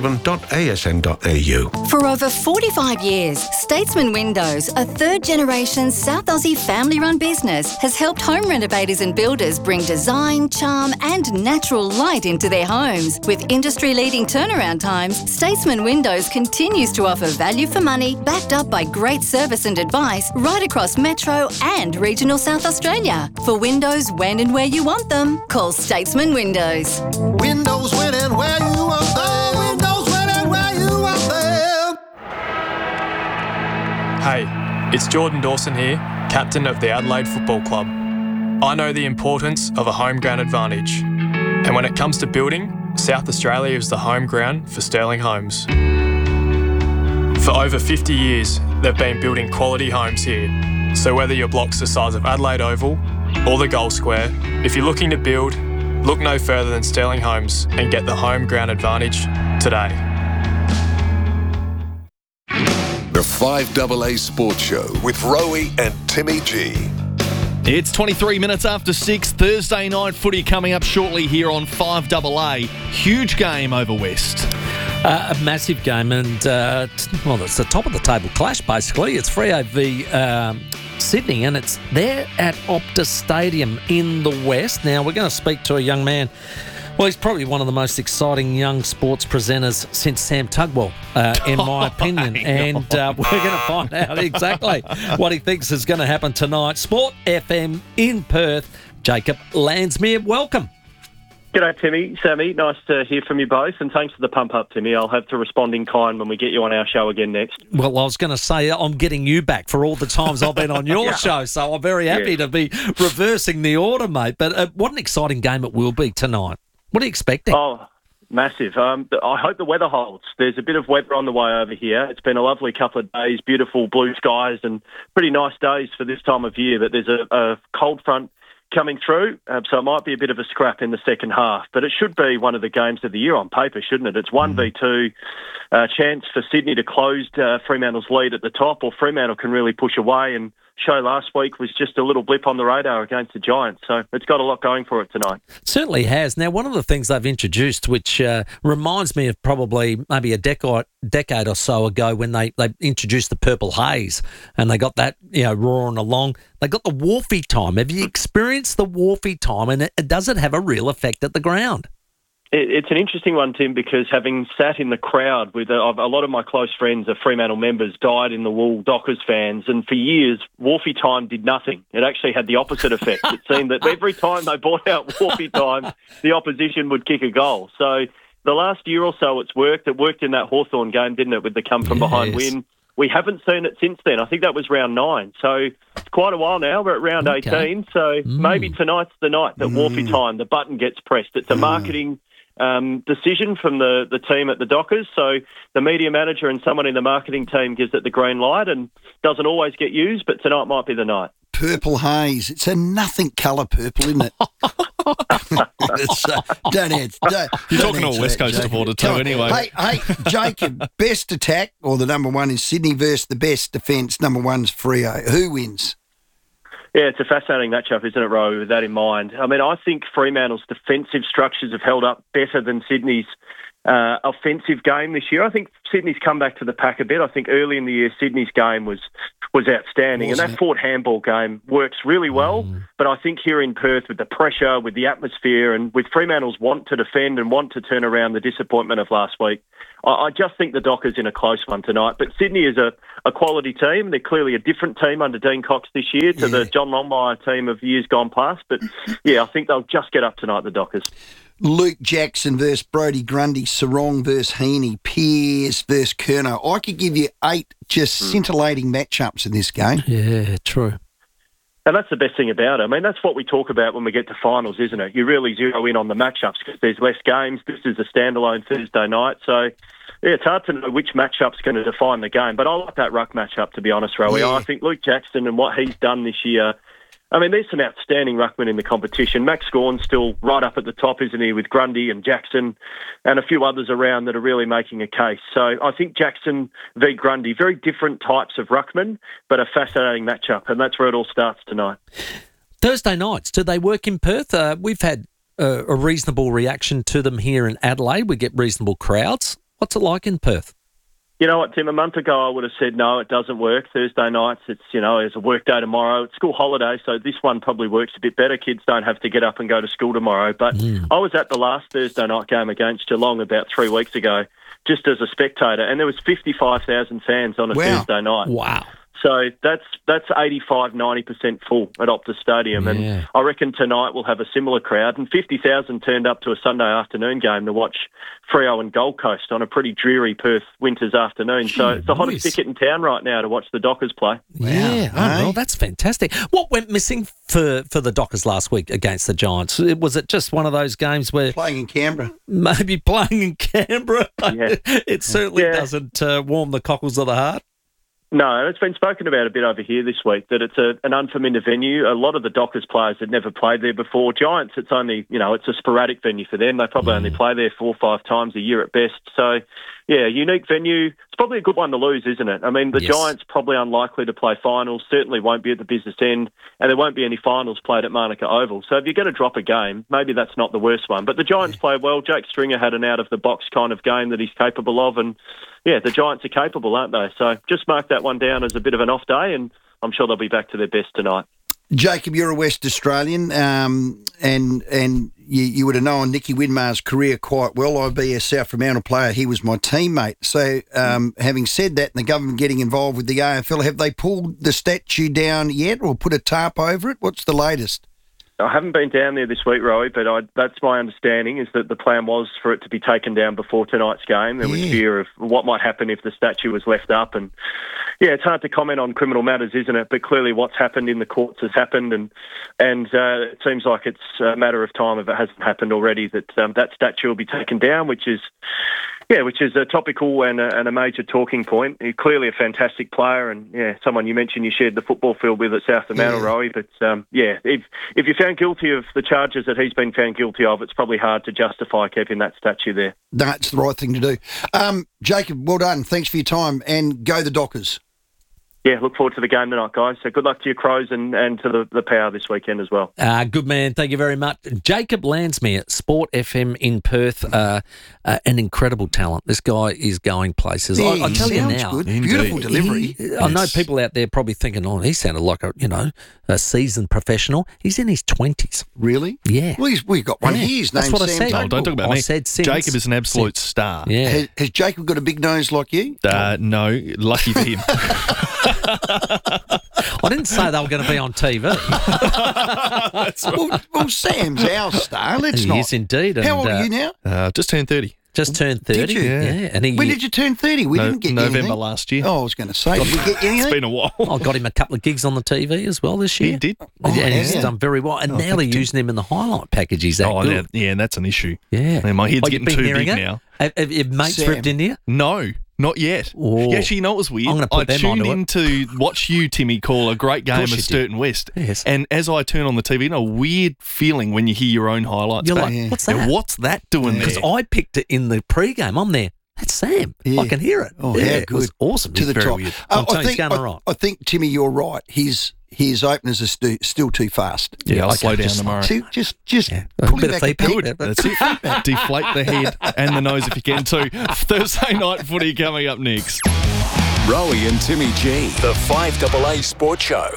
Speaker 24: resthaven.asn.au.
Speaker 12: For over 45 years, Statesman Windows, a third-generation South Aussie family-run business, has helped home renovators and builders bring design, charm and natural light into their homes. With industry-leading turnaround times, Statesman Windows continues to offer value for money, backed up by great service and advice right across Metro and regional South Australia. For windows when and where you want them, call Statesman Windows.
Speaker 13: Windows when and where you want them. Windows when and where you want them.
Speaker 26: Hey, it's Jordan Dawson here, captain of the Adelaide Football Club. I know the importance of a home ground advantage. And when it comes to building, South Australia is the home ground for Sterling Homes. For over 50 years, they've been building quality homes here. So whether your block's the size of Adelaide Oval or the Gold Square, if you're looking to build, look no further than Sterling Homes and get the home ground advantage today.
Speaker 24: The 5AA Sports Show with Rowie and Timmy G.
Speaker 4: It's 23 minutes after 6, Thursday night footy coming up shortly here on 5AA. Huge game over West.
Speaker 3: A massive game and, it's the top of the table clash basically. It's Freo v Sydney and it's there at Optus Stadium in the West. Now we're going to speak to a young man. Well, he's probably one of the most exciting young sports presenters since Sam Tugwell, in my opinion. And we're going to find out exactly what he thinks is going to happen tonight. Sport FM in Perth, Jacob Landsmere, welcome.
Speaker 27: G'day, Timmy, Sammy. Nice to hear from you both, and thanks for the pump up, Timmy. I'll have to respond in kind when we get you on our show again next.
Speaker 3: Well, I was going to say I'm getting you back for all the times I've been on your show, so I'm very happy to be reversing the order, mate. But what an exciting game it will be tonight. What are you expecting?
Speaker 27: Oh, massive. I hope the weather holds. There's a bit of weather on the way over here. It's been a lovely couple of days, beautiful blue skies and pretty nice days for this time of year, but there's a cold front coming through, so it might be a bit of a scrap in the second half, but it should be one of the games of the year on paper, shouldn't it? It's 1v2, chance for Sydney to close Fremantle's lead at the top, or Fremantle can really push away and show last week was just a little blip on the radar against the Giants. So it's got a lot going for it tonight.
Speaker 3: Certainly has. Now, one of the things they've introduced, which reminds me of probably maybe a decade or so ago when they introduced the Purple Haze and they got that, roaring along. They got the Wharfie time. Have you experienced the Wharfie time, and does it have a real effect at the ground?
Speaker 27: It's an interesting one, Tim, because having sat in the crowd with a lot of my close friends, Fremantle members, died in the wool Dockers fans, and for years, Wharfie time did nothing. It actually had the opposite effect. It seemed that every time they brought out Wharfie time, the opposition would kick a goal. So the last year or so it's worked. It worked in that Hawthorn game, didn't it, with the come-from-behind win. We haven't seen it since then. I think that was round 9. So it's quite a while now. We're at round 18. So maybe tonight's the night that Wharfie time, the button gets pressed. It's a marketing decision from the team at the Dockers. So the media manager and someone in the marketing team gives it the green light and doesn't always get used, but tonight might be the night.
Speaker 2: Purple haze. It's a nothing colour purple, isn't it?
Speaker 4: You're talking to a West Coast supporter too, anyway.
Speaker 2: Hey, Jacob, best attack or the number one is Sydney versus the best defence, number one's Freo. Who wins?
Speaker 27: Yeah, it's a fascinating matchup, isn't it, Rowie, with that in mind? I mean, I think Fremantle's defensive structures have held up better than Sydney's offensive game this year. I think Sydney's come back to the pack a bit. I think early in the year, Sydney's game was outstanding. And that Fort handball game works really well. But I think here in Perth, with the pressure, with the atmosphere, and with Fremantle's want to defend and want to turn around the disappointment of last week, I just think the Dockers in a close one tonight. But Sydney is a quality team. They're clearly a different team under Dean Cox this year to the John Longmire team of years gone past. But, I think they'll just get up tonight, the Dockers.
Speaker 2: Luke Jackson versus Brodie Grundy, Sarong versus Heaney, Pearce versus Curnow. I could give you 8 just scintillating matchups in this game.
Speaker 3: Yeah, true.
Speaker 27: And that's the best thing about it. I mean, that's what we talk about when we get to finals, isn't it? You really zero in on the matchups because there's less games. This is a standalone Thursday night. So, it's hard to know which matchup's going to define the game. But I like that ruck matchup, to be honest, Rowie. I think Luke Jackson and what he's done this year, I mean, there's some outstanding ruckmen in the competition. Max Gawn's still right up at the top, isn't he, with Grundy and Jackson and a few others around that are really making a case. So I think Jackson v Grundy, very different types of ruckmen, but a fascinating matchup, and that's where it all starts tonight.
Speaker 3: Thursday nights, do they work in Perth? We've had a reasonable reaction to them here in Adelaide. We get reasonable crowds. What's it like in Perth?
Speaker 27: You know what, Tim, a month ago I would have said, no, it doesn't work. Thursday nights, it's a work day tomorrow. It's school holiday, so this one probably works a bit better. Kids don't have to get up and go to school tomorrow. But I was at the last Thursday night game against Geelong about 3 weeks ago, just as a spectator, and there was 55,000 fans on a Thursday night.
Speaker 3: Wow.
Speaker 27: So that's 85-90% full at Optus Stadium, and I reckon tonight we'll have a similar crowd. And 50,000 turned up to a Sunday afternoon game to watch Freo and Gold Coast on a pretty dreary Perth winter's afternoon. So it's the hottest ticket in town right now to watch the Dockers play.
Speaker 3: Yeah, well, that's fantastic. What went missing for the Dockers last week against the Giants? Was it just one of those games where
Speaker 2: playing in Canberra?
Speaker 3: Maybe playing in Canberra. It certainly doesn't warm the cockles of the heart.
Speaker 27: No, it's been spoken about a bit over here this week, that it's an unfamiliar venue. A lot of the Dockers players had never played there before. Giants, it's only, it's a sporadic venue for them. They probably only play there 4 or 5 times a year at best. So, unique venue. It's probably a good one to lose, isn't it? I mean, the Giants probably unlikely to play finals, certainly won't be at the business end, and there won't be any finals played at Manuka Oval. So if you're going to drop a game, maybe that's not the worst one. But the Giants played well. Jake Stringer had an out-of-the-box kind of game that he's capable of, and the Giants are capable, aren't they? So just mark that one down as a bit of an off day, and I'm sure they'll be back to their best tonight.
Speaker 2: Jacob, you're a West Australian, and you would have known Nicky Widmar's career quite well. I'd be a South Fremantle player. He was my teammate. So having said that, and the government getting involved with the AFL, have they pulled the statue down yet or put a tarp over it? What's the latest?
Speaker 27: I haven't been down there this week, Rowie, but that's my understanding, is that the plan was for it to be taken down before tonight's game. There was fear of what might happen if the statue was left up. And, it's hard to comment on criminal matters, isn't it? But clearly what's happened in the courts has happened, and it seems like it's a matter of time if it hasn't happened already that that statue will be taken down, which is a topical and a major talking point. He's clearly a fantastic player, and someone you mentioned you shared the football field with at South Fremantle, Rowie. But if you're found guilty of the charges that he's been found guilty of, it's probably hard to justify keeping that statue there.
Speaker 2: That's the right thing to do. Jacob, well done. Thanks for your time, and go the Dockers.
Speaker 27: look forward to the game tonight, guys. So good luck to your Crows and to the Power this weekend as well.
Speaker 3: Good man. Thank you very much. Jacob Landsmere, Sport FM in Perth, an incredible talent. This guy is going places.
Speaker 2: Yeah,
Speaker 3: I tell you now.
Speaker 2: Good. Beautiful delivery.
Speaker 3: I know people out there probably thinking, he sounded like a seasoned professional. He's in his 20s.
Speaker 2: Really?
Speaker 3: Yeah.
Speaker 2: Well, we've got one here. His name's
Speaker 3: That's what
Speaker 2: Sam
Speaker 3: I said.
Speaker 2: Tagle.
Speaker 4: Oh, don't talk about
Speaker 3: I
Speaker 4: me.
Speaker 3: said since.
Speaker 4: Jacob is an absolute star.
Speaker 3: Yeah.
Speaker 2: Has Jacob got a big nose like you?
Speaker 4: No, lucky for him.
Speaker 3: I didn't say they were going to be on TV.
Speaker 4: That's right.
Speaker 2: Well, Sam's our star. Let's not.
Speaker 3: Yes, indeed.
Speaker 2: How old
Speaker 3: And,
Speaker 2: are you now?
Speaker 4: Just turned 30.
Speaker 3: Just turned 30.
Speaker 2: Did you?
Speaker 3: Yeah. And
Speaker 2: When did you turn 30? We didn't get you
Speaker 4: November
Speaker 2: anything.
Speaker 4: last year.
Speaker 2: Oh, I was going to say, did we get you anything?
Speaker 4: It's been a while.
Speaker 3: I got him a couple of gigs on the TV as well this year.
Speaker 4: He did.
Speaker 3: And he's done very well. And now
Speaker 4: thank
Speaker 3: they're
Speaker 4: you.
Speaker 3: using him in the highlight package. He's that good.
Speaker 4: Yeah, and that's an issue.
Speaker 3: Yeah.
Speaker 4: Man, my head's
Speaker 3: You've
Speaker 4: getting
Speaker 3: been
Speaker 4: too
Speaker 3: hearing
Speaker 4: big
Speaker 3: it?
Speaker 4: now.
Speaker 3: Have your mates
Speaker 2: Sam.
Speaker 3: ripped into you?
Speaker 4: No, not yet.
Speaker 3: Oh.
Speaker 4: Yeah, actually, you know what was weird?
Speaker 3: I'm gonna put
Speaker 4: I
Speaker 3: them
Speaker 4: tuned
Speaker 3: onto
Speaker 4: in to watch you, Timmy, call a great game of
Speaker 3: course you
Speaker 4: Sturton West.
Speaker 3: Yes.
Speaker 4: And as I turn on the TV, a weird feeling when you hear your own highlights.
Speaker 3: You're
Speaker 4: back.
Speaker 3: like, what's
Speaker 4: Yeah,
Speaker 3: that?
Speaker 4: what's that doing there?
Speaker 3: Because I picked it in the pre-game. I'm there. That's Sam. I can hear it.
Speaker 2: Oh,
Speaker 3: yeah,
Speaker 2: how
Speaker 3: it was
Speaker 2: good.
Speaker 3: awesome.
Speaker 2: To
Speaker 3: He's
Speaker 2: the
Speaker 3: very
Speaker 2: top.
Speaker 3: weird. I'm telling you, he's going all right.
Speaker 2: I think, Timmy, you're right. His openers are still too fast.
Speaker 4: Yeah, I'll
Speaker 3: okay,
Speaker 4: slow down
Speaker 3: just-
Speaker 4: tomorrow.
Speaker 2: Just
Speaker 3: A
Speaker 2: pull
Speaker 3: bit
Speaker 2: him
Speaker 3: of
Speaker 2: back a
Speaker 3: feedback.
Speaker 2: bit.
Speaker 4: That's it. Deflate the head and the nose if you can too. Thursday night footy coming up next.
Speaker 6: Rowie and Timmy G, the 5AA Sports Show.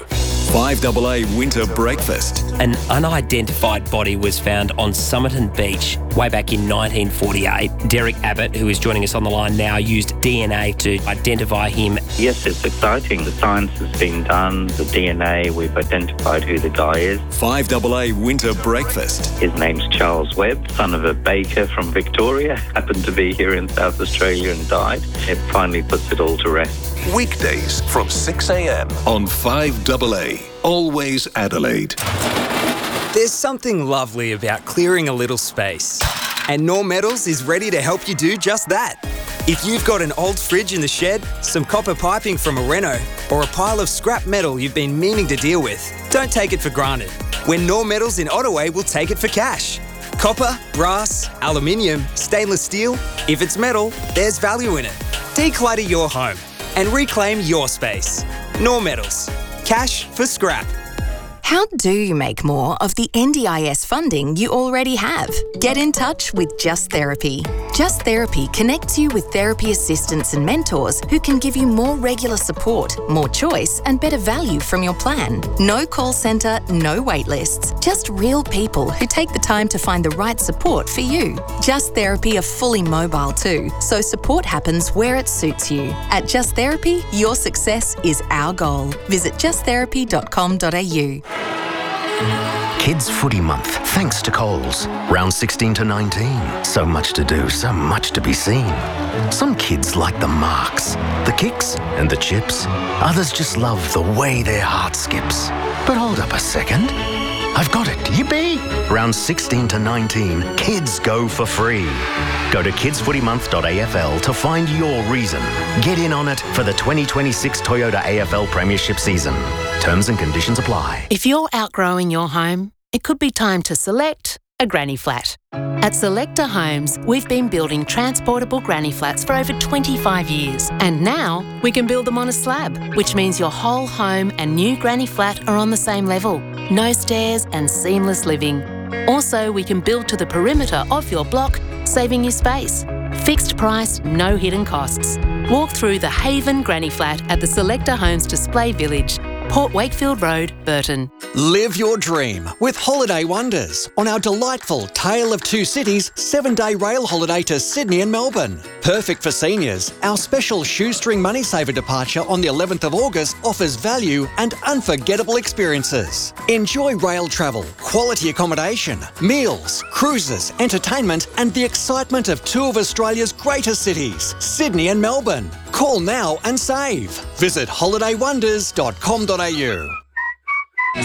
Speaker 6: 5AA Winter Breakfast.
Speaker 5: An unidentified body was found on Somerton Beach way back in 1948. Derek Abbott, who is joining us on the line now, used DNA to identify him.
Speaker 16: Yes, it's exciting. The science has been done. The DNA, we've identified who the guy is.
Speaker 6: 5AA Winter Breakfast.
Speaker 16: His name's Charles Webb, son of a baker from Victoria. Happened to be here in South Australia and died. It finally puts it all to rest.
Speaker 24: Weekdays from 6 a.m. on 5AA. Always Adelaide.
Speaker 17: There's something lovely about clearing a little space. And Norm Metals is ready to help you do just that. If you've got an old fridge in the shed, some copper piping from a reno, or a pile of scrap metal you've been meaning to deal with, don't take it for granted. When Norm Metals in Ottaway will take it for cash. Copper, brass, aluminium, stainless steel. If it's metal, there's value in it. Declutter your home and reclaim your space. Norm Metals. Cash for scrap.
Speaker 9: How do you make more of the NDIS funding you already have? Get in touch with Just Therapy. Just Therapy connects you with therapy assistants and mentors who can give you more regular support, more choice, and better value from your plan. No call centre, no wait lists. Just real people who take the time to find the right support for you. Just Therapy are fully mobile too, so support happens where it suits you. At Just Therapy, your success is our goal. Visit justtherapy.com.au.
Speaker 18: Kids Footy Month, thanks to Coles. Round 16 to 19. So much to do, so much to be seen. Some kids like the marks, the kicks and the chips. Others just love the way their heart skips. But hold up a second. I've got it. Yippee! Round 16 to 19, kids go for free. Go to kidsfootymonth.afl to find your reason. Get in on it for the 2026 Toyota AFL Premiership season. Terms and conditions apply.
Speaker 19: If you're outgrowing your home, it could be time to select a granny flat. At Selector Homes, we've been building transportable granny flats for over 25 years. And now we can build them on a slab, which means your whole home and new granny flat are on the same level. No stairs and seamless living. Also, we can build to the perimeter of your block, saving you space. Fixed price, no hidden costs. Walk through the Haven Granny Flat at the Selector Homes Display Village, Port Wakefield Road, Burton.
Speaker 20: Live your dream with Holiday Wonders on our delightful Tale of Two Cities 7-day rail holiday to Sydney and Melbourne. Perfect for seniors, our special shoestring money saver departure on the 11th of August offers value and unforgettable experiences. Enjoy rail travel, quality accommodation, meals, cruises, entertainment and the excitement of two of Australia's greatest cities, Sydney and Melbourne. Call now and save. Visit holidaywonders.com.au.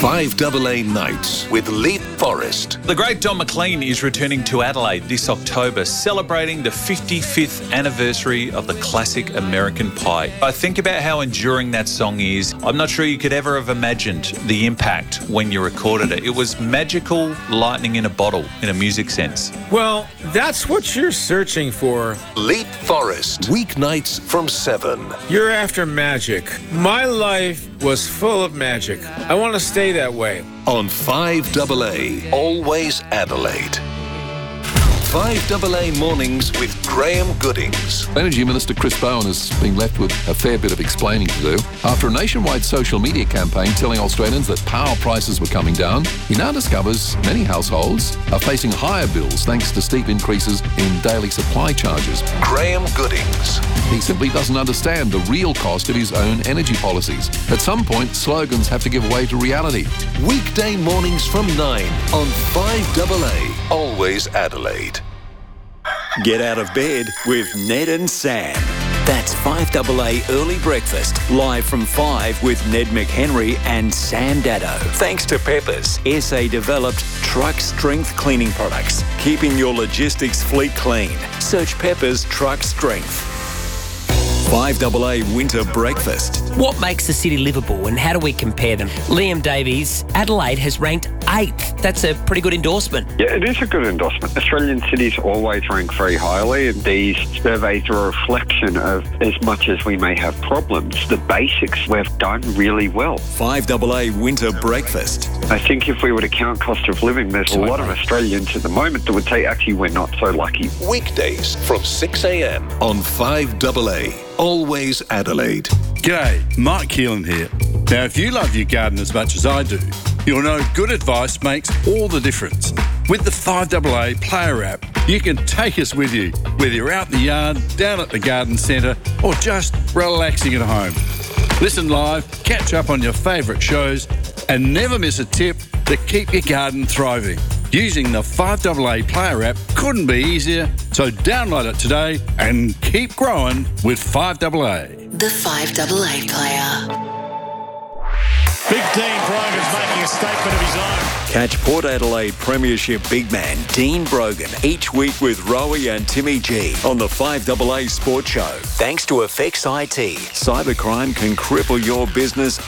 Speaker 24: 5AA Nights with Leap Forest.
Speaker 8: The great Don McLean is returning to Adelaide this October, celebrating the 55th anniversary of the classic American Pie. I think about how enduring that song is. I'm not sure you could ever have imagined the impact when you recorded it. It was magical lightning in a bottle, in a music sense.
Speaker 1: Well, that's what you're searching for.
Speaker 24: Leap Forest, weeknights from 7.
Speaker 1: You're after magic. My life was full of magic. I want to stay that way.
Speaker 24: On 5AA, always Adelaide. 5AA Mornings with Graham Goodings.
Speaker 7: Energy Minister Chris Bowen has been left with a fair bit of explaining to do. After a nationwide social media campaign telling Australians that power prices were coming down, he now discovers many households are facing higher bills thanks to steep increases in daily supply charges.
Speaker 24: Graham Goodings.
Speaker 7: He simply doesn't understand the real cost of his own energy policies. At some point, slogans have to give way to reality.
Speaker 24: Weekday mornings from 9 on 5AA, always Adelaide.
Speaker 6: Get out of bed with Ned and Sam. That's 5AA Early Breakfast, live from 5 with Ned McHenry and Sam Dado. Thanks to Peppers, SA-developed truck strength cleaning products, keeping your logistics fleet clean. Search Peppers Truck Strength. 5AA Winter Breakfast.
Speaker 5: What makes the city livable and how do we compare them? Liam Davies, Adelaide has ranked 8th. That's a pretty good endorsement.
Speaker 14: Yeah, it is a good endorsement. Australian cities always rank very highly, and these surveys are a reflection of, as much as we may have problems, the basics we've done really well.
Speaker 6: 5AA Winter Breakfast.
Speaker 14: I think if we were to count cost of living, there's a lot of Australians at the moment that would say, actually, we're not so lucky.
Speaker 24: Weekdays from 6 a.m. on 5AA, always Adelaide.
Speaker 15: G'day, Mike Keelan here. Now, if you love your garden as much as I do, you'll know good advice makes all the difference. With the 5AA Player app, you can take us with you, whether you're out in the yard, down at the garden centre, or just relaxing at home. Listen live, catch up on your favourite shows, and never miss a tip to keep your garden thriving. Using the 5AA Player app couldn't be easier, so download it today and keep growing with 5AA.
Speaker 9: The 5AA Player.
Speaker 21: Big Dean Brogan's making a statement of his own.
Speaker 6: Catch Port Adelaide Premiership big man Dean Brogan each week with Rowie and Timmy G on the 5AA Sports Show. Thanks to Effects IT, cybercrime can cripple your business